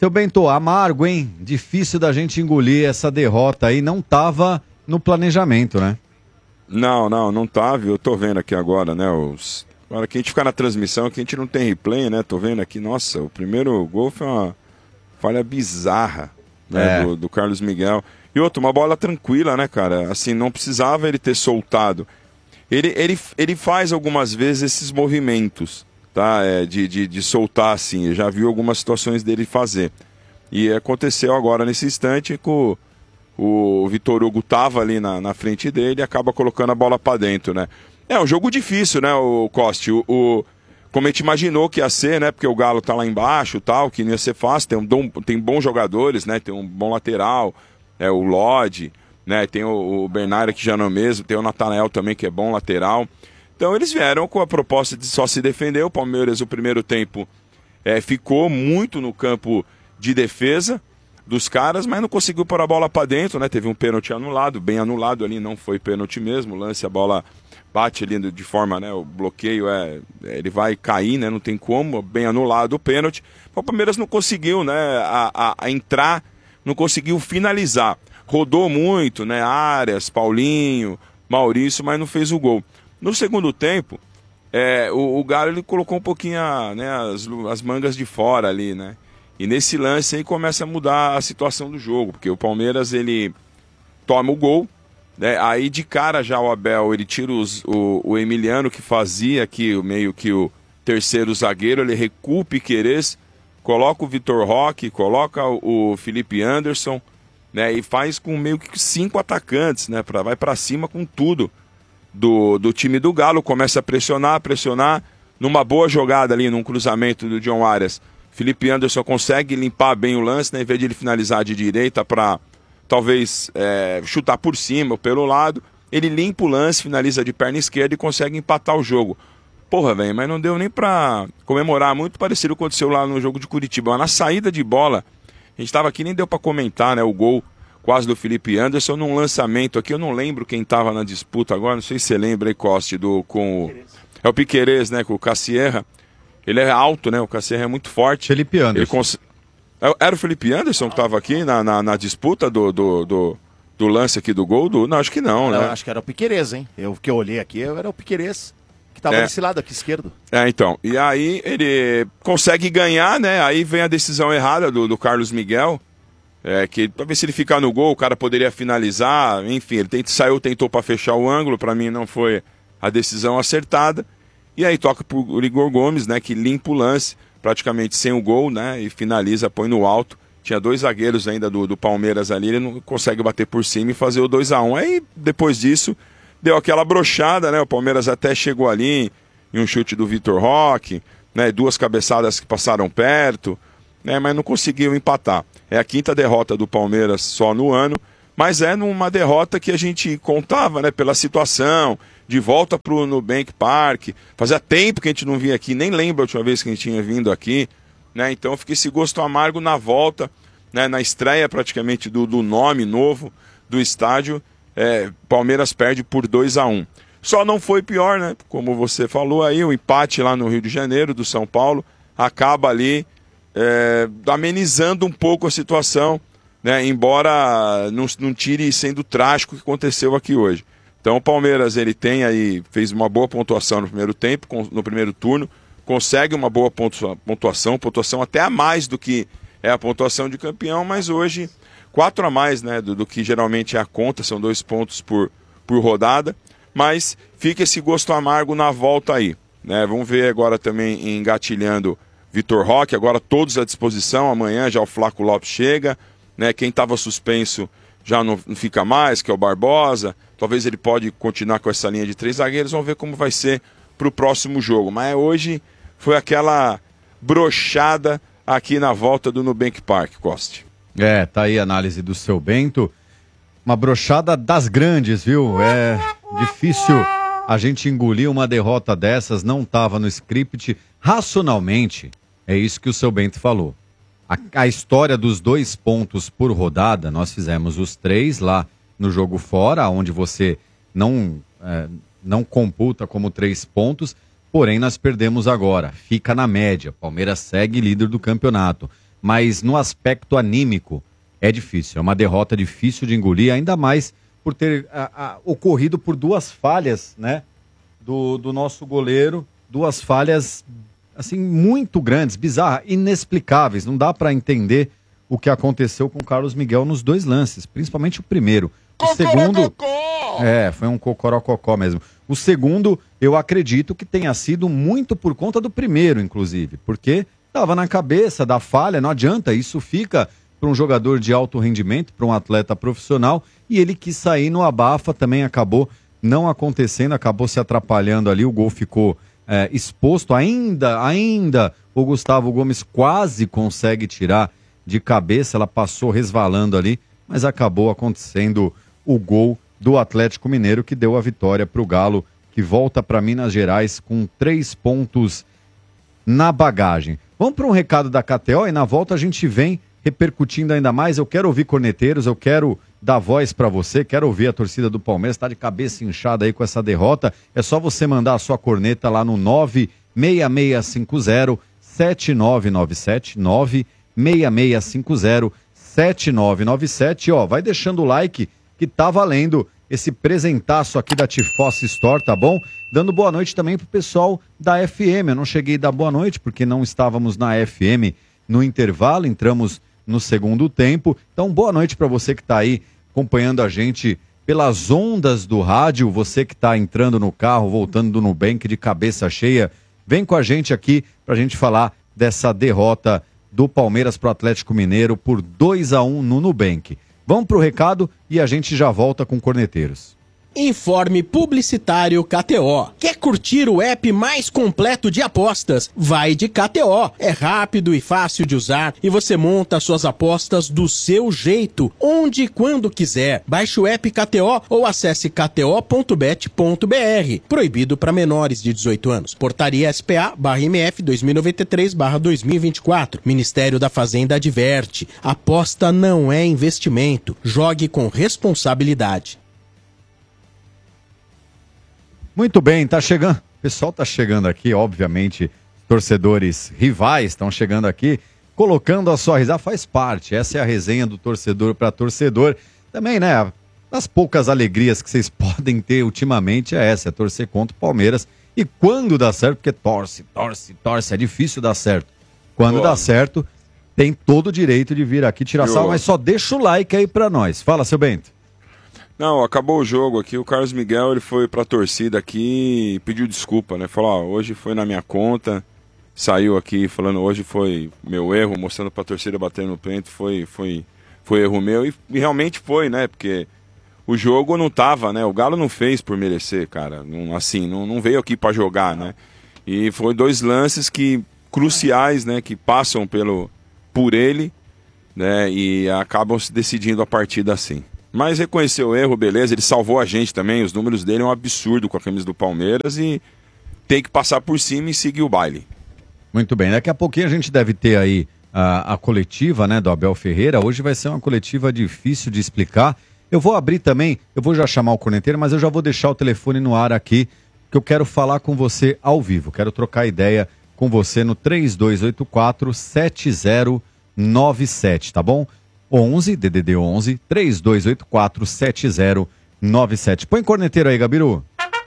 Seu Bento, amargo, hein? Difícil da gente engolir essa derrota aí. Não tava no planejamento, né? Não, não, não tava. Eu tô vendo aqui agora, né? Os... Agora que a gente fica na transmissão, aqui a gente não tem replay, né? Tô vendo aqui, nossa, o primeiro gol foi uma falha bizarra, né? É. Do, do Carlos Miguel. E outro, uma bola tranquila, né, cara? Assim, não precisava ele ter soltado. Ele, ele, ele faz algumas vezes esses movimentos, tá? É, de, de, de soltar assim, eu já vi algumas situações dele fazer. E aconteceu agora nesse instante com o, o Vitor Hugo tava ali na, na frente dele e acaba colocando a bola para dentro, né? É um jogo difícil, né, o Costi? O, o, como a gente imaginou que ia ser, né? Porque o Galo tá lá embaixo e tal, que não ia ser fácil, tem, um, tem bons jogadores, né? Tem um bom lateral, é, o Lodge, né? Tem o, o Bernardo que já não é mesmo, tem o Natanael também que é bom lateral. Então eles vieram com a proposta de só se defender. O Palmeiras, o primeiro tempo, é, ficou muito no campo de defesa dos caras, mas não conseguiu pôr a bola para dentro, né? Teve um pênalti anulado, bem anulado ali, não foi pênalti mesmo. O lance, a bola bate ali de forma, né? O bloqueio é, ele vai cair, né? Não tem como, bem anulado o pênalti. O Palmeiras não conseguiu, né? A, a, a entrar, não conseguiu finalizar. Rodou muito, né? Arias, Paulinho, Maurício, mas não fez o gol. No segundo tempo, é, o, o Galo ele colocou um pouquinho a, né, as, as mangas de fora ali, né? E nesse lance aí começa a mudar a situação do jogo, porque o Palmeiras ele toma o gol, né? Aí de cara já o Abel ele tira os, o, o Emiliano que fazia aqui meio que o terceiro zagueiro, ele recua o Piquerez, coloca o Vitor Roque, coloca o, o Felipe Anderson, né? E faz com meio que cinco atacantes, né? Pra, vai para cima com tudo do, do time do Galo, começa a pressionar, pressionar, numa boa jogada ali, num cruzamento do John Arias. Felipe Anderson consegue limpar bem o lance, né? Em vez de ele finalizar de direita para talvez é, chutar por cima ou pelo lado, ele limpa o lance, finaliza de perna esquerda e consegue empatar o jogo. Porra, velho, mas não deu nem pra comemorar, muito parecido com o que aconteceu lá no jogo de Curitiba. Na saída de bola, a gente tava aqui, nem deu pra comentar, né? O gol quase do Felipe Anderson num lançamento aqui, eu não lembro quem tava na disputa agora, não sei se você lembra aí, Coste, do, com o... É o Piquerez, né? Com o Cassierra. Ele é alto, né? O Cassierra é muito forte. Felipe Anderson. Cons... Era o Felipe Anderson que estava aqui na, na, na disputa do, do, do, do lance aqui do gol? Do... Não, acho que não, não, né? Acho que era o Piquerez, hein? Eu que eu olhei aqui, era o Piquerez que estava é. desse lado aqui esquerdo. É, então. E aí ele consegue ganhar, né? Aí vem a decisão errada do, do Carlos Miguel. É, que talvez se ele ficar no gol, o cara poderia finalizar. Enfim, ele tent... saiu, tentou para fechar o ângulo. Para mim não foi a decisão acertada. E aí toca pro Igor Gomes, né, que limpa o lance, praticamente sem o gol, né, e finaliza, põe no alto. Tinha dois zagueiros ainda do, do Palmeiras ali, ele não consegue bater por cima e fazer o dois a um. Aí, depois disso, deu aquela brochada, né, o Palmeiras até chegou ali em um chute do Vitor Roque, né, duas cabeçadas que passaram perto, né, mas não conseguiu empatar. É a quinta derrota do Palmeiras só no ano, mas é numa derrota que a gente contava, né, pela situação, de volta para o Nubank Park. Fazia tempo que a gente não vinha aqui, nem lembro a última vez que a gente tinha vindo aqui, né? Então fica esse gosto amargo na volta, né? Na estreia praticamente do, do nome novo do estádio. É, Palmeiras perde por dois a um. Só não foi pior, né? Como você falou aí, o empate lá no Rio de Janeiro, do São Paulo, acaba ali é, amenizando um pouco a situação, né? Embora não, não tire sendo trágico o que aconteceu aqui hoje. Então o Palmeiras ele tem aí, fez uma boa pontuação no primeiro tempo, no primeiro turno, consegue uma boa pontuação, pontuação até a mais do que é a pontuação de campeão, mas hoje quatro a mais, né, do, do que geralmente é a conta, são dois pontos por, por rodada, mas fica esse gosto amargo na volta aí, né? Vamos ver agora também engatilhando Vitor Roque, agora todos à disposição, amanhã já o Flaco Lopes chega, né? Quem estava suspenso já não, não fica mais, que é o Barbosa. Talvez ele pode continuar com essa linha de três zagueiros. Vamos ver como vai ser para o próximo jogo. Mas hoje foi aquela brochada aqui na volta do Nubank Park, Coste. É, tá aí a análise do seu Bento. Uma brochada das grandes, viu? É difícil a gente engolir uma derrota dessas. Não estava no script. Racionalmente, é isso que o seu Bento falou. A, a história dos dois pontos por rodada, nós fizemos os três lá no jogo fora, onde você não, é, não computa como três pontos, porém nós perdemos agora. Fica na média. Palmeiras segue líder do campeonato. mas no aspecto anímico é difícil, é uma derrota difícil de engolir, ainda mais por ter a, a, ocorrido por duas falhas, né, do, do nosso goleiro, duas falhas assim muito grandes, bizarras, inexplicáveis, não dá para entender o que aconteceu com o Carlos Miguel nos dois lances, principalmente o primeiro. O segundo, é, foi um cocorococó mesmo. O segundo, eu acredito que tenha sido muito por conta do primeiro, inclusive, porque estava na cabeça da falha, não adianta, isso fica para um jogador de alto rendimento, para um atleta profissional, e ele quis sair no abafa, também acabou não acontecendo, acabou se atrapalhando ali, o gol ficou é, exposto, ainda, ainda o Gustavo Gomes quase consegue tirar de cabeça, ela passou resvalando ali, mas acabou acontecendo o gol do Atlético Mineiro, que deu a vitória para o Galo, que volta para Minas Gerais com três pontos na bagagem. Vamos para um recado da K T O e na volta a gente vem repercutindo ainda mais. Eu quero ouvir corneteiros, eu quero dar voz para você, quero ouvir a torcida do Palmeiras, está de cabeça inchada aí com essa derrota. É só você mandar a sua corneta lá no nove seis seis cinco zero sete nove nove sete, nove seis seis cinco zero sete nove nove sete. Ó, vai deixando o like que tá valendo esse presentaço aqui da Tifos Store, tá bom? Dando boa noite também pro pessoal da F M. Eu não cheguei a dar boa noite porque não estávamos na F M no intervalo, entramos no segundo tempo. Então, boa noite para você que tá aí acompanhando a gente pelas ondas do rádio, você que tá entrando no carro, voltando do Nubank de cabeça cheia. Vem com a gente aqui pra gente falar dessa derrota do Palmeiras pro Atlético Mineiro por dois a um no Nubank. Vamos pro recado e a gente já volta com Corneteiros. Informe publicitário K T O. Quer curtir o app mais completo de apostas? Vai de K T O. É rápido e fácil de usar e você monta suas apostas do seu jeito, onde e quando quiser. Baixe o app K T O ou acesse k t o ponto bet ponto b r. Proibido para menores de dezoito anos. Portaria S P A barra M F dois mil e noventa e três barra dois mil e vinte e quatro. Ministério da Fazenda adverte. Aposta não é investimento. Jogue com responsabilidade. Muito bem, tá chegando. O pessoal tá chegando aqui, obviamente, torcedores rivais estão chegando aqui, colocando a sua risada, faz parte. Essa é a resenha do torcedor para torcedor. Também, né, das poucas alegrias que vocês podem ter ultimamente é essa, é torcer contra o Palmeiras. E quando dá certo, porque torce, torce, torce, é difícil dar certo. Quando Boa. dá certo, tem todo o direito de vir aqui tirar sal, mas só deixa o like aí pra nós. Fala, seu Bento. Não, acabou o jogo aqui, o Carlos Miguel ele foi pra torcida aqui e pediu desculpa, né? Falou, ó, hoje foi na minha conta, saiu aqui falando, hoje foi meu erro, mostrando pra torcida batendo no peito, foi, foi, foi erro meu, e, e realmente foi, né? Porque o jogo não tava, né? O Galo não fez por merecer, cara, não, assim, não, não veio aqui pra jogar, né? E foi dois lances que, cruciais, né? Que passam pelo, por ele, né? E acabam se decidindo a partida assim. Mas reconheceu o erro, beleza, ele salvou a gente também, os números dele é um absurdo com a camisa do Palmeiras e tem que passar por cima e seguir o baile. Muito bem, daqui a pouquinho a gente deve ter aí a, a coletiva, né, do Abel Ferreira. Hoje vai ser uma coletiva difícil de explicar. Eu vou abrir também, eu vou já chamar o corneteiro, mas eu já vou deixar o telefone no ar aqui, que eu quero falar com você ao vivo, quero trocar ideia com você no três dois oito quatro sete zero nove sete, tá bom? onze, D D D onze, três dois oito quatro sete zero nove sete. Põe corneteiro aí, Gabiru.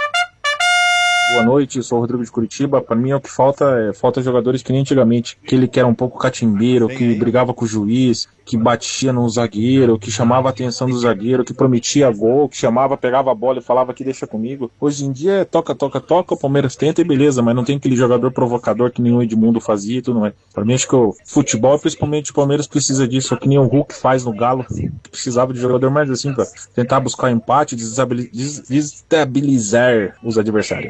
Boa noite, sou o Rodrigo de Curitiba. Para mim, é o que falta é falta jogadores que nem antigamente, aquele que era um pouco catimbeiro, que brigava com o juiz, que batia no zagueiro, que chamava a atenção do zagueiro, que prometia gol, que chamava, pegava a bola e falava aqui, deixa comigo. Hoje em dia é toca, toca, toca, o Palmeiras tenta e beleza, mas não tem aquele jogador provocador que nem o Edmundo fazia e tudo mais. Para mim, acho que o futebol, principalmente o Palmeiras, precisa disso, que nem o Hulk faz no Galo. Precisava de jogador mais assim para tentar buscar empate, desestabilizar os adversários.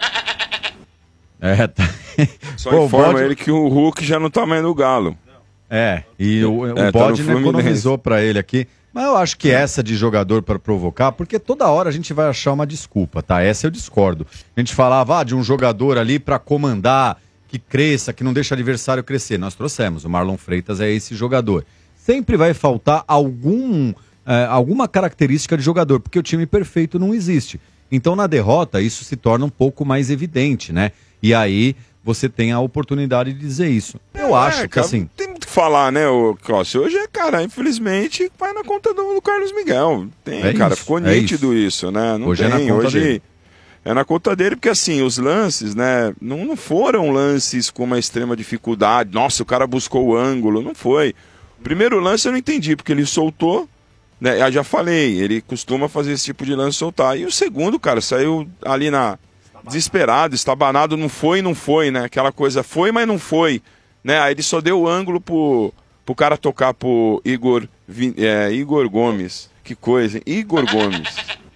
É, tá. Só Pô, informa bode... ele que o Hulk já não tá mais no Galo. É, e o, o é, bode tá economizou pra ele aqui. Mas eu acho que essa de jogador para provocar, porque toda hora a gente vai achar uma desculpa, tá? Essa eu discordo. A gente falava ah, de um jogador ali pra comandar, que cresça, que não deixa o adversário crescer. Nós trouxemos, o Marlon Freitas é esse jogador. Sempre vai faltar algum, é, alguma característica de jogador, porque o time perfeito não existe. Então, na derrota, isso se torna um pouco mais evidente, né? E aí, você tem a oportunidade de dizer isso. Eu É, acho que cara, assim... Não tem muito o que falar, né, o Cossi? Hoje é, cara, infelizmente, vai na conta do, do Carlos Miguel. Tem, É cara, isso, ficou é nítido isso. né? Não Hoje é tem. na conta Hoje dele. é na conta dele, porque assim, os lances, né, não, não foram lances com uma extrema dificuldade. Nossa, o cara buscou o ângulo. Não foi. O primeiro lance eu não entendi, porque ele soltou, né? Eu já falei, ele costuma fazer esse tipo de lance soltar. E o segundo, cara, saiu ali na... desesperado, estabanado, não foi, não foi, né? Aquela coisa foi, mas não foi, né? Aí ele só deu o ângulo pro, pro cara tocar pro Igor, Vin- é, Igor Gomes. Que coisa, hein? Igor Gomes.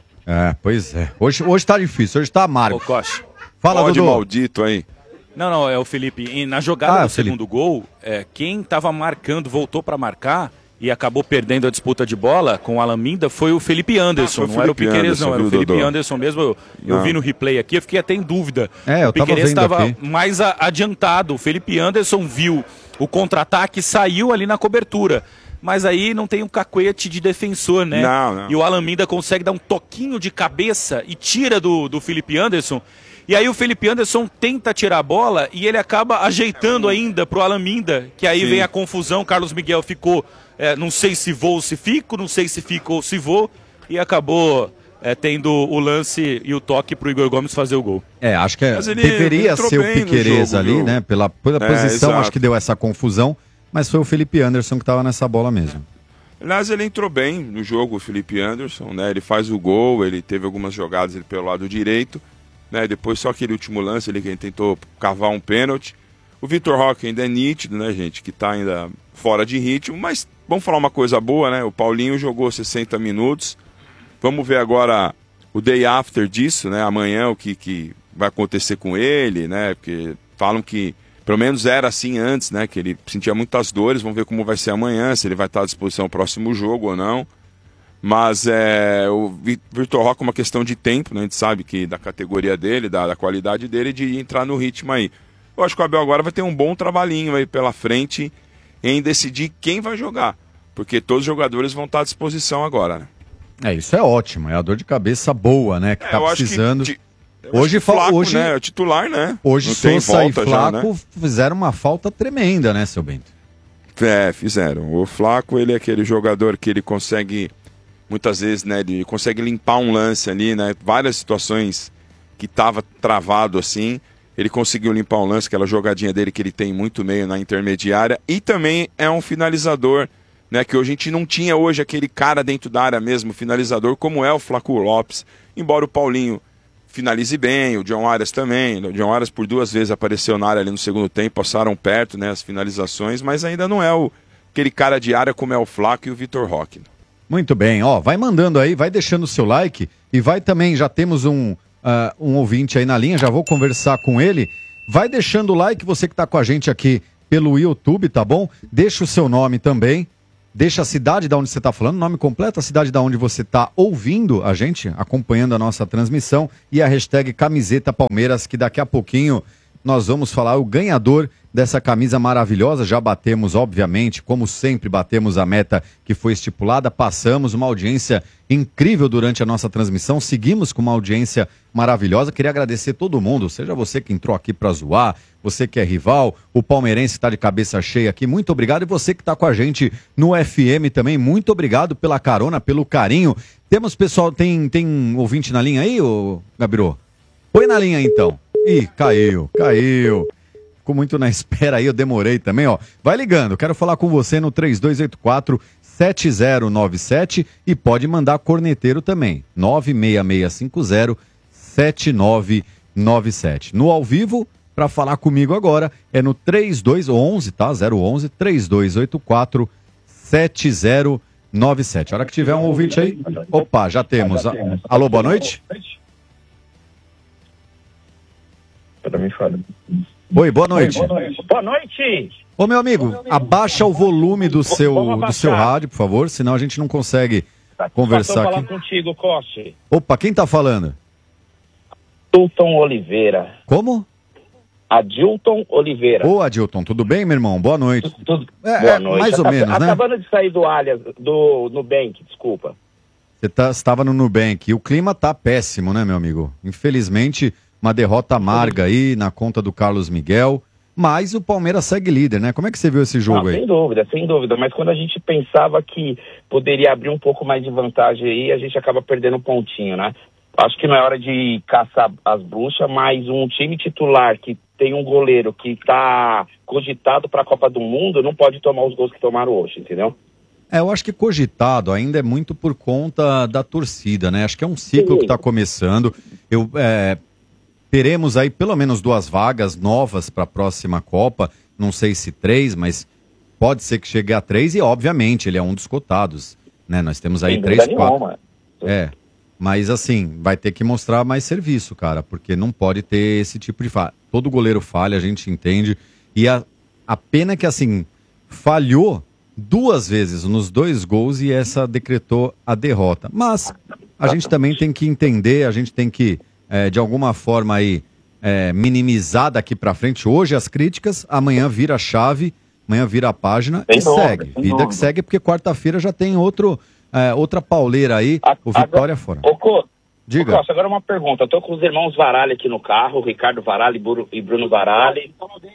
É, pois é. Hoje, hoje tá difícil, hoje tá amargo. Ô, Costa. Fala, Ódio Dudu. maldito aí. Não, não, é o Felipe. E na jogada Ah, do Felipe. segundo gol, é, quem estava marcando, voltou para marcar e acabou perdendo a disputa de bola com o Alan Minda foi o Felipe Anderson. Ah, foi o não era o Felipe Piquerez, não, Anderson, era o viu, Felipe Dodô? Anderson mesmo. Eu, eu Não. vi no replay aqui, eu fiquei até em dúvida. É, eu o tava Piquerez vendo estava aqui. mais a- adiantado. O Felipe Anderson viu o contra-ataque, saiu ali na cobertura. Mas aí não tem um cacuete de defensor, né? Não, não. E o Alan Minda consegue dar um toquinho de cabeça e tira do, do Felipe Anderson. E aí o Felipe Anderson tenta tirar a bola e ele acaba ajeitando ainda pro Alan Minda, que aí Sim. vem a confusão. Carlos Miguel ficou, é, não sei se vou ou se fico, não sei se fico ou se vou, e acabou é, tendo o lance e o toque pro Igor Gomes fazer o gol. É, acho que é- Mas ele deveria entrou ser o bem no Piquerez jogo, ali, viu? né? Pela, pela É, posição, exato. acho que deu essa confusão, mas foi o Felipe Anderson que tava nessa bola mesmo. Aliás, ele entrou bem no jogo, o Felipe Anderson, né? Ele faz o gol, ele teve algumas jogadas ele pelo lado direito, né? Depois só aquele último lance ele que ele tentou cavar um pênalti. O Vitor Roque ainda é nítido, né, gente? Que tá ainda fora de ritmo, mas vamos falar uma coisa boa, né? O Paulinho jogou sessenta minutos. Vamos ver agora o day after disso, né? Amanhã o que, que vai acontecer com ele, né? Porque falam que pelo menos era assim antes, né? Que ele sentia muitas dores. Vamos ver como vai ser amanhã, se ele vai estar à disposição no próximo jogo ou não. Mas é, o Vi- Vitor Roque é uma questão de tempo, né? A gente sabe que da categoria dele, da, da qualidade dele, de entrar no ritmo aí. Eu acho que o Abel agora vai ter um bom trabalhinho aí pela frente em decidir quem vai jogar. Porque todos os jogadores vão estar à disposição agora, né? É, isso é ótimo, é a dor de cabeça boa, né? Que É, tá eu acho que precisando. ti- Eu Hoje, acho que o fa- Flaco, hoje, né? É o titular, né? hoje Não tem Sousa e volta Flaco já, né? fizeram uma falta tremenda, né, seu Bento? É, fizeram. O Flaco, ele é aquele jogador que ele consegue, muitas vezes, né? Ele consegue limpar um lance ali, né? Várias situações que tava travado assim. Ele conseguiu limpar um lance, aquela jogadinha dele que ele tem muito meio na intermediária. E também é um finalizador, né? Que hoje a gente não tinha hoje aquele cara dentro da área mesmo, finalizador, como é o Flaco Lopes. Embora o Paulinho finalize bem, o John Arias também. O John Arias por duas vezes apareceu na área ali no segundo tempo, passaram perto, né, as finalizações, mas ainda não é o, aquele cara de área como é o Flaco e o Vitor Roque. Muito bem, ó, vai mandando aí, vai deixando o seu like e vai também, já temos um, ah, um ouvinte aí na linha, já vou conversar com ele. Vai deixando o like, você que tá com a gente aqui pelo YouTube, tá bom? Deixa o seu nome também. Deixa a cidade da onde você está falando, nome completo, a cidade da onde você está ouvindo a gente, acompanhando a nossa transmissão e a hashtag Camiseta Palmeiras, que daqui a pouquinho nós vamos falar o ganhador dessa camisa maravilhosa. Já batemos, obviamente, como sempre, batemos a meta que foi estipulada, passamos uma audiência incrível durante a nossa transmissão, seguimos com uma audiência maravilhosa. Queria agradecer todo mundo, seja você que entrou aqui para zoar, você que é rival, o palmeirense que está de cabeça cheia aqui, muito obrigado. E você que está com a gente no F M também, muito obrigado pela carona, pelo carinho. Temos pessoal, tem, tem um ouvinte na linha aí, ô Gabiru? Põe na linha aí, então. Ih, caiu, caiu. Ficou muito na espera aí, eu demorei também, ó. Vai ligando, quero falar com você no três dois oito quatro, sete zero nove sete e pode mandar corneteiro também, nove seis seis cinco zero, sete nove nove sete. No ao vivo, para falar comigo agora, é no três dois onze, tá? zero onze, três dois oito quatro, sete zero nove sete. A hora que tiver um ouvinte aí, opa, já temos. Alô, boa noite? Oi, boa noite. Boa noite. Ô, meu amigo, abaixa o volume do seu, do seu rádio, por favor, senão a gente não consegue conversar falar aqui. contigo, Coste. Opa, quem tá falando? Adilton Oliveira. Como? Adilton Oliveira. Ô, Adilton, tudo bem, meu irmão? Boa noite. Tudo... É, Boa é, noite. mais ou Acab- menos, né? Acabando de sair do Allianz, do Nubank, desculpa. Você tá, estava no Nubank e o clima tá péssimo, né, meu amigo? Infelizmente, uma derrota amarga aí na conta do Carlos Miguel, mas o Palmeiras segue líder, né? Como é que você viu esse jogo Não, aí? sem dúvida, sem dúvida, mas quando a gente pensava que poderia abrir um pouco mais de vantagem aí, a gente acaba perdendo um pontinho, né? Acho que não é hora de caçar as bruxas, mas um time titular que tem um goleiro que está cogitado para a Copa do Mundo não pode tomar os gols que tomaram hoje, entendeu? É, eu acho que cogitado ainda é muito por conta da torcida, né? Acho que é um ciclo Sim. que está começando. Eu, é, teremos aí pelo menos duas vagas novas para a próxima Copa. Não sei se três, mas pode ser que chegue a três e, obviamente, ele é um dos cotados, né? Nós temos aí Sem três, quatro. Nenhuma. É. Mas, assim, vai ter que mostrar mais serviço, cara, porque não pode ter esse tipo de falha. Todo goleiro falha, a gente entende. E a, a pena é que, assim, falhou duas vezes nos dois gols e essa decretou a derrota. Mas a gente também tem que entender, a gente tem que, é, de alguma forma, aí, é, minimizar daqui pra frente. Hoje as críticas, amanhã vira a chave, amanhã vira a página sem e dúvida, segue. Vida dúvida. que segue, porque quarta-feira já tem outro... É, outra pauleira aí, a, o Vitória agora, fora. Ô, Co, Diga. Ô, Costa, agora uma pergunta. Eu tô com os irmãos Varalli aqui no carro, Ricardo Varalli e Bruno Varalli.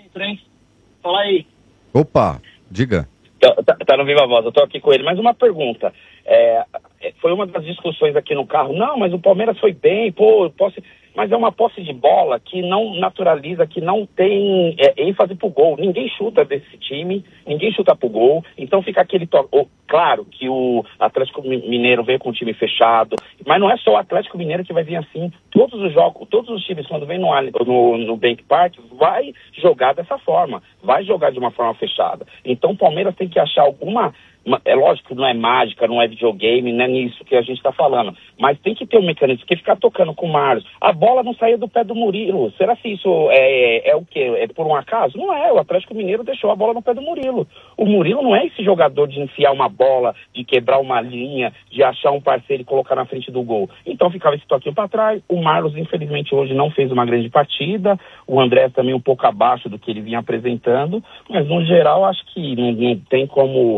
Fala aí. Opa, diga. Tá, tá, tá no Viva Voz, eu tô aqui com ele. Mas uma pergunta. É, foi uma das discussões aqui no carro. Não, mas o Palmeiras foi bem, pô, posse... mas é uma posse de bola que não naturaliza, que não tem é, ênfase pro gol. Ninguém chuta desse time, ninguém chuta pro gol. Então fica aquele toque. Oh, claro que o Atlético Mineiro veio com o time fechado, mas não é só o Atlético Mineiro que vai vir assim. Todos os jogos, todos os times, quando vem no, no, no Bank Park, vai jogar dessa forma, vai jogar de uma forma fechada. Então o Palmeiras tem que achar alguma... É lógico que não é mágica, não é videogame, não é nisso que a gente está falando. Mas tem que ter um mecanismo, porque ficar tocando com o Marlos. A bola não saía do pé do Murilo. Será que isso é, é o quê? É por um acaso? Não é. O Atlético Mineiro deixou a bola no pé do Murilo. O Murilo não é esse jogador de enfiar uma bola, de quebrar uma linha, de achar um parceiro e colocar na frente do gol. Então ficava esse toquinho para trás. O Marlos, infelizmente, hoje não fez uma grande partida. O André também um pouco abaixo do que ele vinha apresentando. Mas, no geral, acho que não, não tem como...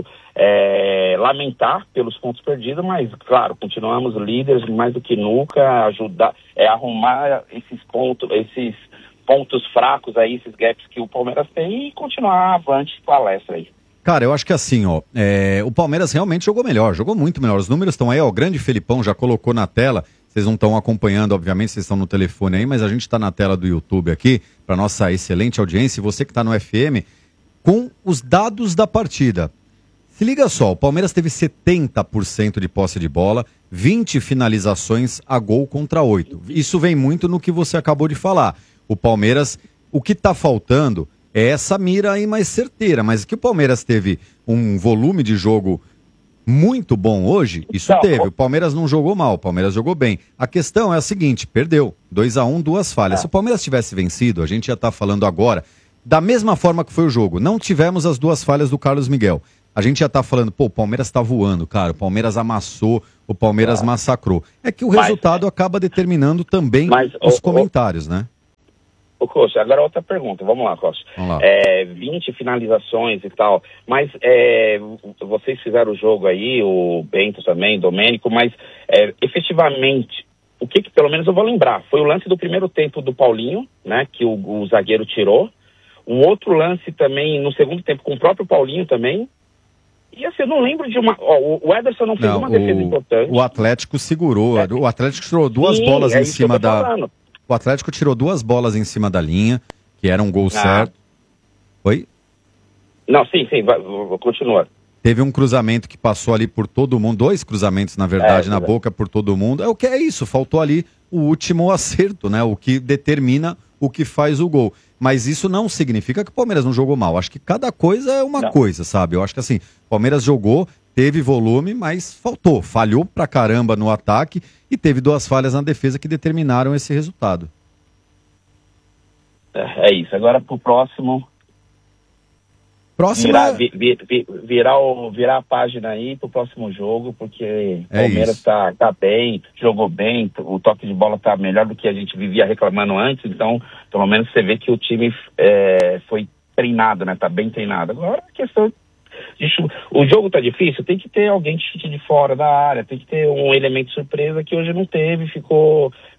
É, lamentar pelos pontos perdidos, mas claro, continuamos líderes mais do que nunca, ajudar, é, arrumar esses pontos, esses pontos fracos aí, esses gaps que o Palmeiras tem e continuar avante palestra aí. Cara, eu acho que assim, ó, é, o Palmeiras realmente jogou melhor, jogou muito melhor. Os números estão aí, ó, o grande Felipão já colocou na tela. Vocês não estão acompanhando, obviamente, vocês estão no telefone aí, mas a gente está na tela do YouTube aqui, para nossa excelente audiência, e você que está no F M, com os dados da partida. Se liga só, o Palmeiras teve setenta por cento de posse de bola, vinte finalizações a gol contra oito. Isso vem muito no que você acabou de falar. O Palmeiras, o que está faltando é essa mira aí mais certeira, mas que o Palmeiras teve um volume de jogo muito bom hoje, isso não, teve. O Palmeiras não jogou mal, o Palmeiras jogou bem. A questão é a seguinte, perdeu, dois a um, duas falhas. É. Se o Palmeiras tivesse vencido, a gente já está falando agora, da mesma forma que foi o jogo, não tivemos as duas falhas do Carlos Miguel. A gente já tá falando, pô, o Palmeiras tá voando, cara, o Palmeiras amassou, o Palmeiras ah. massacrou. É que o mas, resultado acaba determinando também mas, os ô, comentários, ô, né? Ô, Costa, agora outra pergunta, vamos lá, Costa. Vamos lá. É, vinte finalizações e tal, mas é, vocês fizeram o jogo aí, o Bento também, Domênico, mas é, efetivamente, o que que, pelo menos eu vou lembrar, foi o lance do primeiro tempo do Paulinho, né, que o, o zagueiro tirou, um outro lance também no segundo tempo com o próprio Paulinho também. E assim, eu não lembro de uma... Ó, o Ederson não fez não, uma defesa o, importante. O Atlético segurou. É. O Atlético tirou duas sim, bolas é em cima da... Falando. O Atlético tirou duas bolas em cima da linha, que era um gol ah. certo. Oi? Não, sim, sim, vai, continua. Teve um cruzamento que passou ali por todo mundo, dois cruzamentos, na verdade, é, na é. boca por todo mundo. É o que é isso, faltou ali o último acerto, né? O que determina o que faz o gol. Mas isso não significa que o Palmeiras não jogou mal. Acho que cada coisa é uma não. coisa, sabe? Eu acho que assim, o Palmeiras jogou, teve volume, mas faltou. Falhou pra caramba no ataque e teve duas falhas na defesa que determinaram esse resultado. É, é isso. Agora pro próximo... Próximo virar, vi, vi, vi, virar, o, virar a página aí pro próximo jogo, porque o é Palmeiras tá, tá bem, jogou bem, o toque de bola tá melhor do que a gente vivia reclamando antes, então pelo menos você vê que o time é, foi treinado, né? Tá bem treinado. Agora a questão de chute, o jogo tá difícil, tem que ter alguém de chute de fora da área, tem que ter um elemento surpresa que hoje não teve, ficou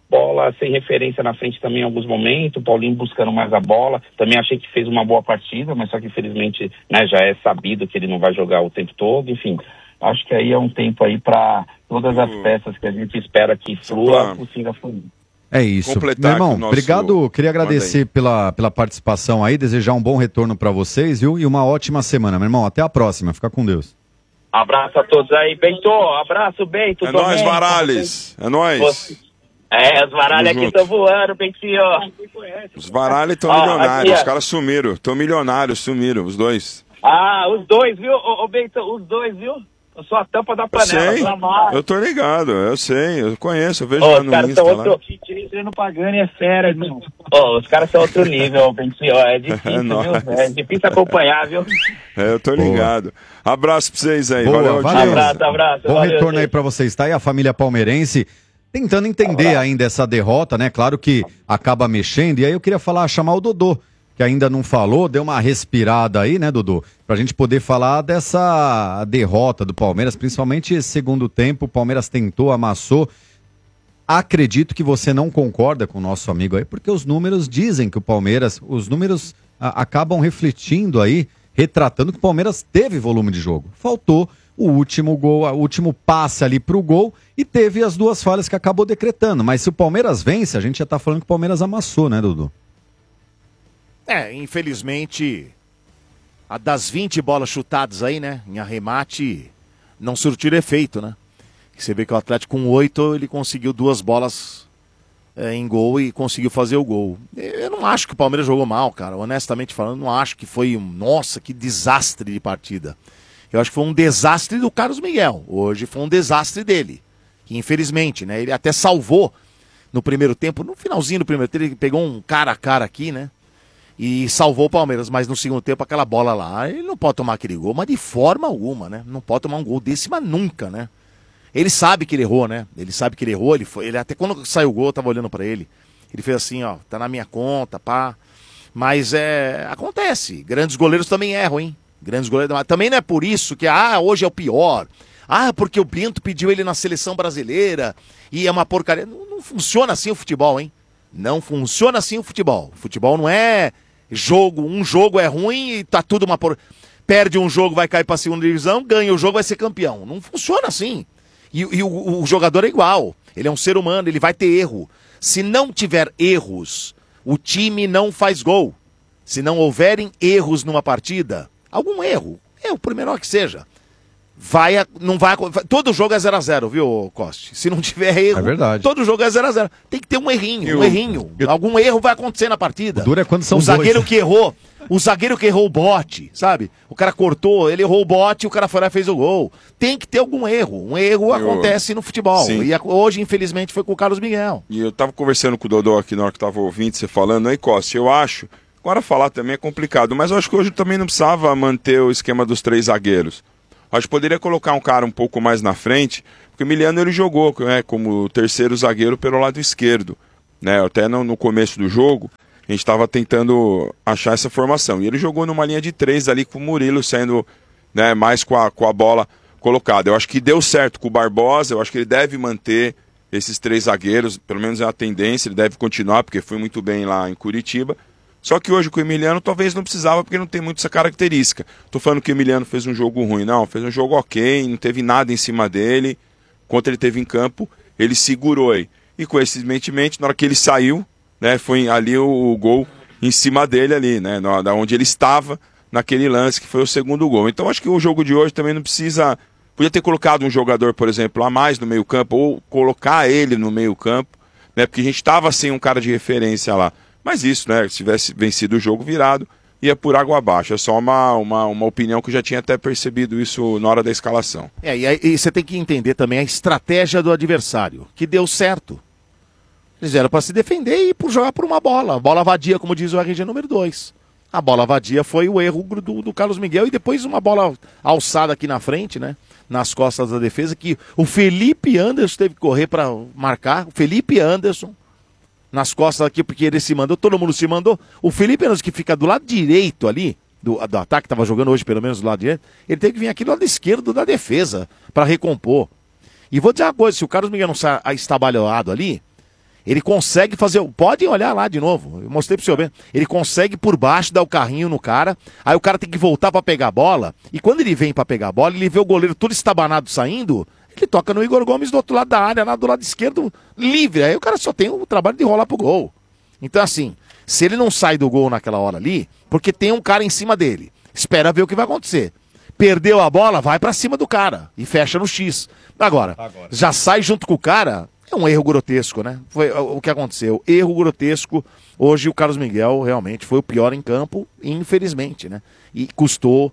bola sem referência na frente também em alguns momentos, o Paulinho buscando mais a bola, também achei que fez uma boa partida, mas só que infelizmente, né, já é sabido que ele não vai jogar o tempo todo, enfim, acho que aí é um tempo aí para todas as peças que a gente espera que flua, consiga fluir. É isso. Meu irmão, nosso... obrigado. Queria agradecer pela, pela participação aí, desejar um bom retorno para vocês, viu? E uma ótima semana, meu irmão. Até a próxima. Fica com Deus. Abraço a todos aí. Bento, abraço, Bento. É nóis, Varales. É nóis. É, os Varales aqui estão voando, Bentinho. Os Varales estão milionários. Aqui, os caras sumiram. Estão milionários, sumiram, os dois. Ah, os dois, viu, ô, ô Bento? Os dois, viu? Eu sou a tampa da panela. Eu sei, eu tô ligado, eu sei, eu conheço, eu vejo oh, lá no Insta lá. Outro... no Pagani é fera, irmão. Oh, os caras são outro nível, Bentinho. É difícil, é viu? É difícil acompanhar, viu? É, eu tô ligado. Boa. Abraço pra vocês aí. Boa, valeu, valeu. Abraço, abraço. Bom valeu, retorno gente. aí pra vocês. Tá aí a família palmeirense tentando entender ainda essa derrota, né? Claro que acaba mexendo. E aí eu queria falar, chamar o Dodô, que ainda não falou, deu uma respirada aí, né, Dodô? Pra gente poder falar dessa derrota do Palmeiras, principalmente esse segundo tempo, o Palmeiras tentou, amassou. Acredito que você não concorda com o nosso amigo aí, porque os números dizem que o Palmeiras, os números a, acabam refletindo aí, retratando que o Palmeiras teve volume de jogo. Faltou o último gol, o último passe ali pro gol e teve as duas falhas que acabou decretando. Mas se o Palmeiras vence, a gente já tá falando que o Palmeiras amassou, né, Dudu? É, infelizmente, a das vinte bolas chutadas aí, né, em arremate, não surtiram efeito, né? Você vê que o Atlético com oito, ele conseguiu duas bolas é, em gol e conseguiu fazer o gol. Eu não acho que o Palmeiras jogou mal, cara, honestamente falando, não acho que foi um, nossa, que desastre de partida. Eu acho que foi um desastre do Carlos Miguel, hoje foi um desastre dele, que infelizmente, né, ele até salvou no primeiro tempo, no finalzinho do primeiro tempo, ele pegou um cara a cara aqui, né? E salvou o Palmeiras, mas no segundo tempo aquela bola lá, ele não pode tomar aquele gol, mas de forma alguma, né? Não pode tomar um gol desse, mas nunca, né? Ele sabe que ele errou, né? Ele sabe que ele errou, ele foi, ele até quando saiu o gol, eu tava olhando pra ele, ele fez assim, ó, tá na minha conta, pá. Mas é, acontece, grandes goleiros também erram, hein? Grandes goleiros, mas também não é por isso que, ah, hoje é o pior. Ah, porque o Bento pediu ele na seleção brasileira e é uma porcaria. Não, não funciona assim o futebol, hein? Não funciona assim o futebol. O futebol não é jogo, um jogo é ruim e tá tudo uma por... Perde um jogo, vai cair pra segunda divisão, ganha o jogo, vai ser campeão. Não funciona assim. E, e o, o jogador é igual. Ele é um ser humano, ele vai ter erro. Se não tiver erros, o time não faz gol. Se não houverem erros numa partida, algum erro, é o primeiro que seja, vai, a, não vai, todo jogo é zero a zero, viu, Coste? Se não tiver erro, é verdade. Todo jogo é zero a zero. Tem que ter um errinho, eu, um errinho. Eu... Algum erro vai acontecer na partida. O duro é quando são o zagueiro dois. que errou, o zagueiro que errou o bote, sabe? O cara cortou, ele errou o bote, o cara foi lá e fez o gol. Tem que ter algum erro. Um erro eu... acontece no futebol. Sim. E hoje, infelizmente, foi com o Carlos Miguel. E eu tava conversando com o Dodô aqui na hora que tava ouvindo você falando, aí, Costa, eu acho, agora falar também é complicado, mas eu acho que hoje também não precisava manter o esquema dos três zagueiros. Acho que poderia colocar um cara um pouco mais na frente, porque o Emiliano ele jogou né, como terceiro zagueiro pelo lado esquerdo. Né? Até no, no começo do jogo, a gente estava tentando achar essa formação. E ele jogou numa linha de três ali com o Murilo sendo né, mais com a, com a bola colocada. Eu acho que deu certo com o Barbosa, eu acho que ele deve manter esses três zagueiros, pelo menos é a tendência, ele deve continuar, porque foi muito bem lá em Curitiba. Só que hoje com o Emiliano talvez não precisava, porque não tem muito essa característica. Tô falando que o Emiliano fez um jogo ruim, não, fez um jogo ok, não teve nada em cima dele. Quando ele teve em campo, ele segurou aí. E coincidentemente, na hora que ele saiu, né, foi ali o, o gol em cima dele ali, né, na, da onde ele estava naquele lance que foi o segundo gol. Então acho que o jogo de hoje também não precisa... Podia ter colocado um jogador, por exemplo, a mais no meio campo, ou colocar ele no meio campo, né, porque a gente estava sem um cara de referência lá. Mas isso, né? Se tivesse vencido o jogo virado, ia por água abaixo. É só uma, uma, uma opinião que eu já tinha até percebido isso na hora da escalação. É, e, aí, e você tem que entender também a estratégia do adversário, que deu certo. Eles eram para se defender e por jogar por uma bola. Bola vadia, como diz o R G número dois. A bola vadia foi o erro do, do Carlos Miguel e depois uma bola alçada aqui na frente, né? Nas costas da defesa, que o Felipe Anderson teve que correr para marcar. O Felipe Anderson... nas costas aqui, porque ele se mandou, todo mundo se mandou. O Felipe Anderson, que fica do lado direito ali, do, do ataque, estava jogando hoje pelo menos do lado direito, ele tem que vir aqui do lado esquerdo da defesa, para recompor. E vou dizer uma coisa, se o Carlos Miguel não sai estabalhado ali, Ele consegue fazer, podem olhar lá de novo, eu mostrei pro senhor bem, ele consegue por baixo dar o carrinho no cara, aí o cara tem que voltar pra pegar a bola, e quando ele vem pra pegar a bola, ele vê o goleiro todo estabanado saindo, ele toca no Igor Gomes do outro lado da área, lá do lado esquerdo, livre, aí o cara só tem o trabalho de rolar pro gol. Então assim, se ele não sai do gol naquela hora ali, porque tem um cara em cima dele, espera ver o que vai acontecer. Perdeu a bola, vai pra cima do cara e fecha no X. Agora, Agora. já sai junto com o cara... É um erro grotesco, né? Foi o que aconteceu. Erro grotesco. Hoje o Carlos Miguel realmente foi o pior em campo, infelizmente, né? E custou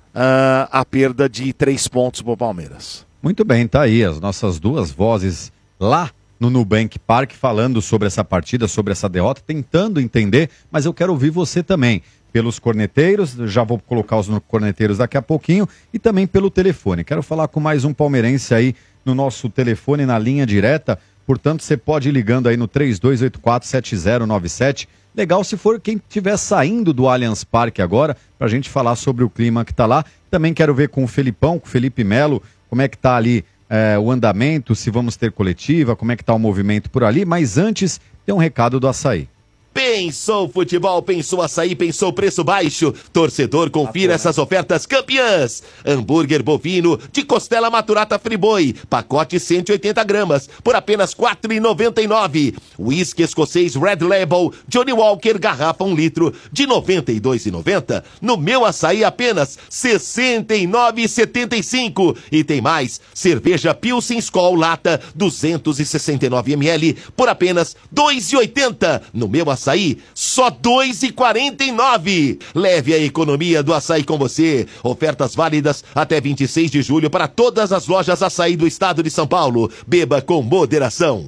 uh, a perda de três pontos para o Palmeiras. Muito bem, tá aí as nossas duas vozes lá no Nubank Park falando sobre essa partida, sobre essa derrota, tentando entender, mas eu quero ouvir você também. Pelos corneteiros, já vou colocar os corneteiros daqui a pouquinho, e também pelo telefone. Quero falar com mais um palmeirense aí no nosso telefone, na linha direta, portanto você pode ir ligando aí no três dois oito quatro sete zero nove sete. Legal se for quem estiver saindo do Allianz Parque agora, pra gente falar sobre o clima que tá lá. Também quero ver com o Felipão, com o Felipe Melo, como é que tá ali é, o andamento, se vamos ter coletiva, como é que tá o movimento por ali, mas antes tem um recado do Açaí. Pensou futebol, pensou açaí, pensou preço baixo. Torcedor, confira essas ofertas campeãs. Hambúrguer bovino de costela maturata Friboi, pacote cento e oitenta gramas, por apenas quatro reais e noventa e nove centavos. Whisky escocês Red Label, Johnny Walker, garrafa um litro, de noventa e dois reais e noventa centavos. No Meu Açaí, apenas sessenta e nove reais e setenta e cinco centavos. E tem mais, cerveja Pilsen Skol Lata, duzentos e sessenta e nove mililitros, por apenas dois reais e oitenta centavos. No Meu Açaí, Açaí, só dois reais e quarenta e nove centavos. Leve a economia do açaí com você. Ofertas válidas até vinte e seis de julho para todas as lojas Açaí do estado de São Paulo. Beba com moderação.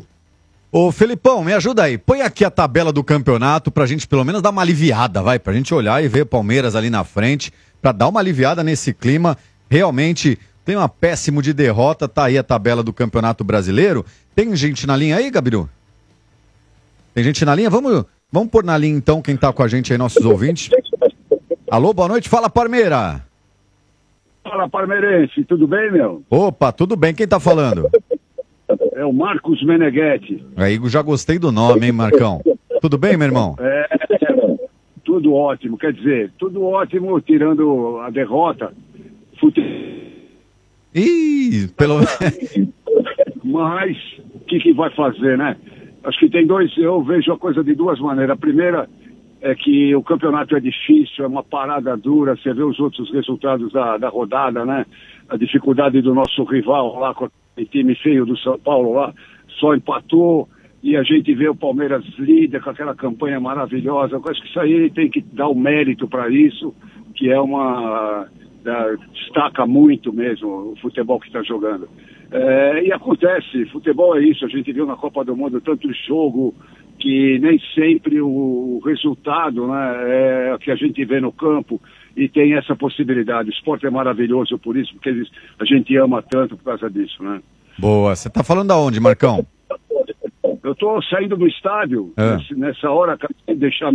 Ô Felipão, me ajuda aí. Põe aqui a tabela do campeonato pra gente pelo menos dar uma aliviada, vai. Pra gente olhar e ver o Palmeiras ali na frente, pra dar uma aliviada nesse clima. Realmente, clima péssimo de derrota. Tá aí a tabela do Campeonato Brasileiro. Tem gente na linha aí, Gabiru? Tem gente na linha? Vamos... Vamos pôr na linha, então, quem tá com a gente aí, nossos ouvintes. Alô, boa noite. Fala, Parmeira. Fala, palmeirense. Tudo bem, meu? Opa, tudo bem. Quem tá falando? É o Marcos Meneghetti. Aí, já gostei do nome, hein, Marcão? Tudo bem, meu irmão? É, tudo ótimo. Quer dizer, tudo ótimo, tirando a derrota. Fute... Ih, pelo... Mas, o que, que vai fazer, né? Acho que tem dois, eu vejo a coisa de duas maneiras. A primeira é que o campeonato é difícil, é uma parada dura, você vê os outros resultados da, da rodada, né? A dificuldade do nosso rival lá, com o time feio do São Paulo lá, só empatou, e a gente vê o Palmeiras líder com aquela campanha maravilhosa. Eu acho que isso aí tem que dar o mérito para isso, que é uma... Da, destaca muito mesmo o futebol que está jogando. É, e acontece, futebol é isso, a gente viu na Copa do Mundo tanto jogo que nem sempre o resultado, né, é o que a gente vê no campo, e tem essa possibilidade. O esporte é maravilhoso por isso, porque a gente ama tanto por causa disso, né? Boa, você tá falando aonde, Marcão? Eu tô saindo do estádio, é. nessa hora, acabei de deixar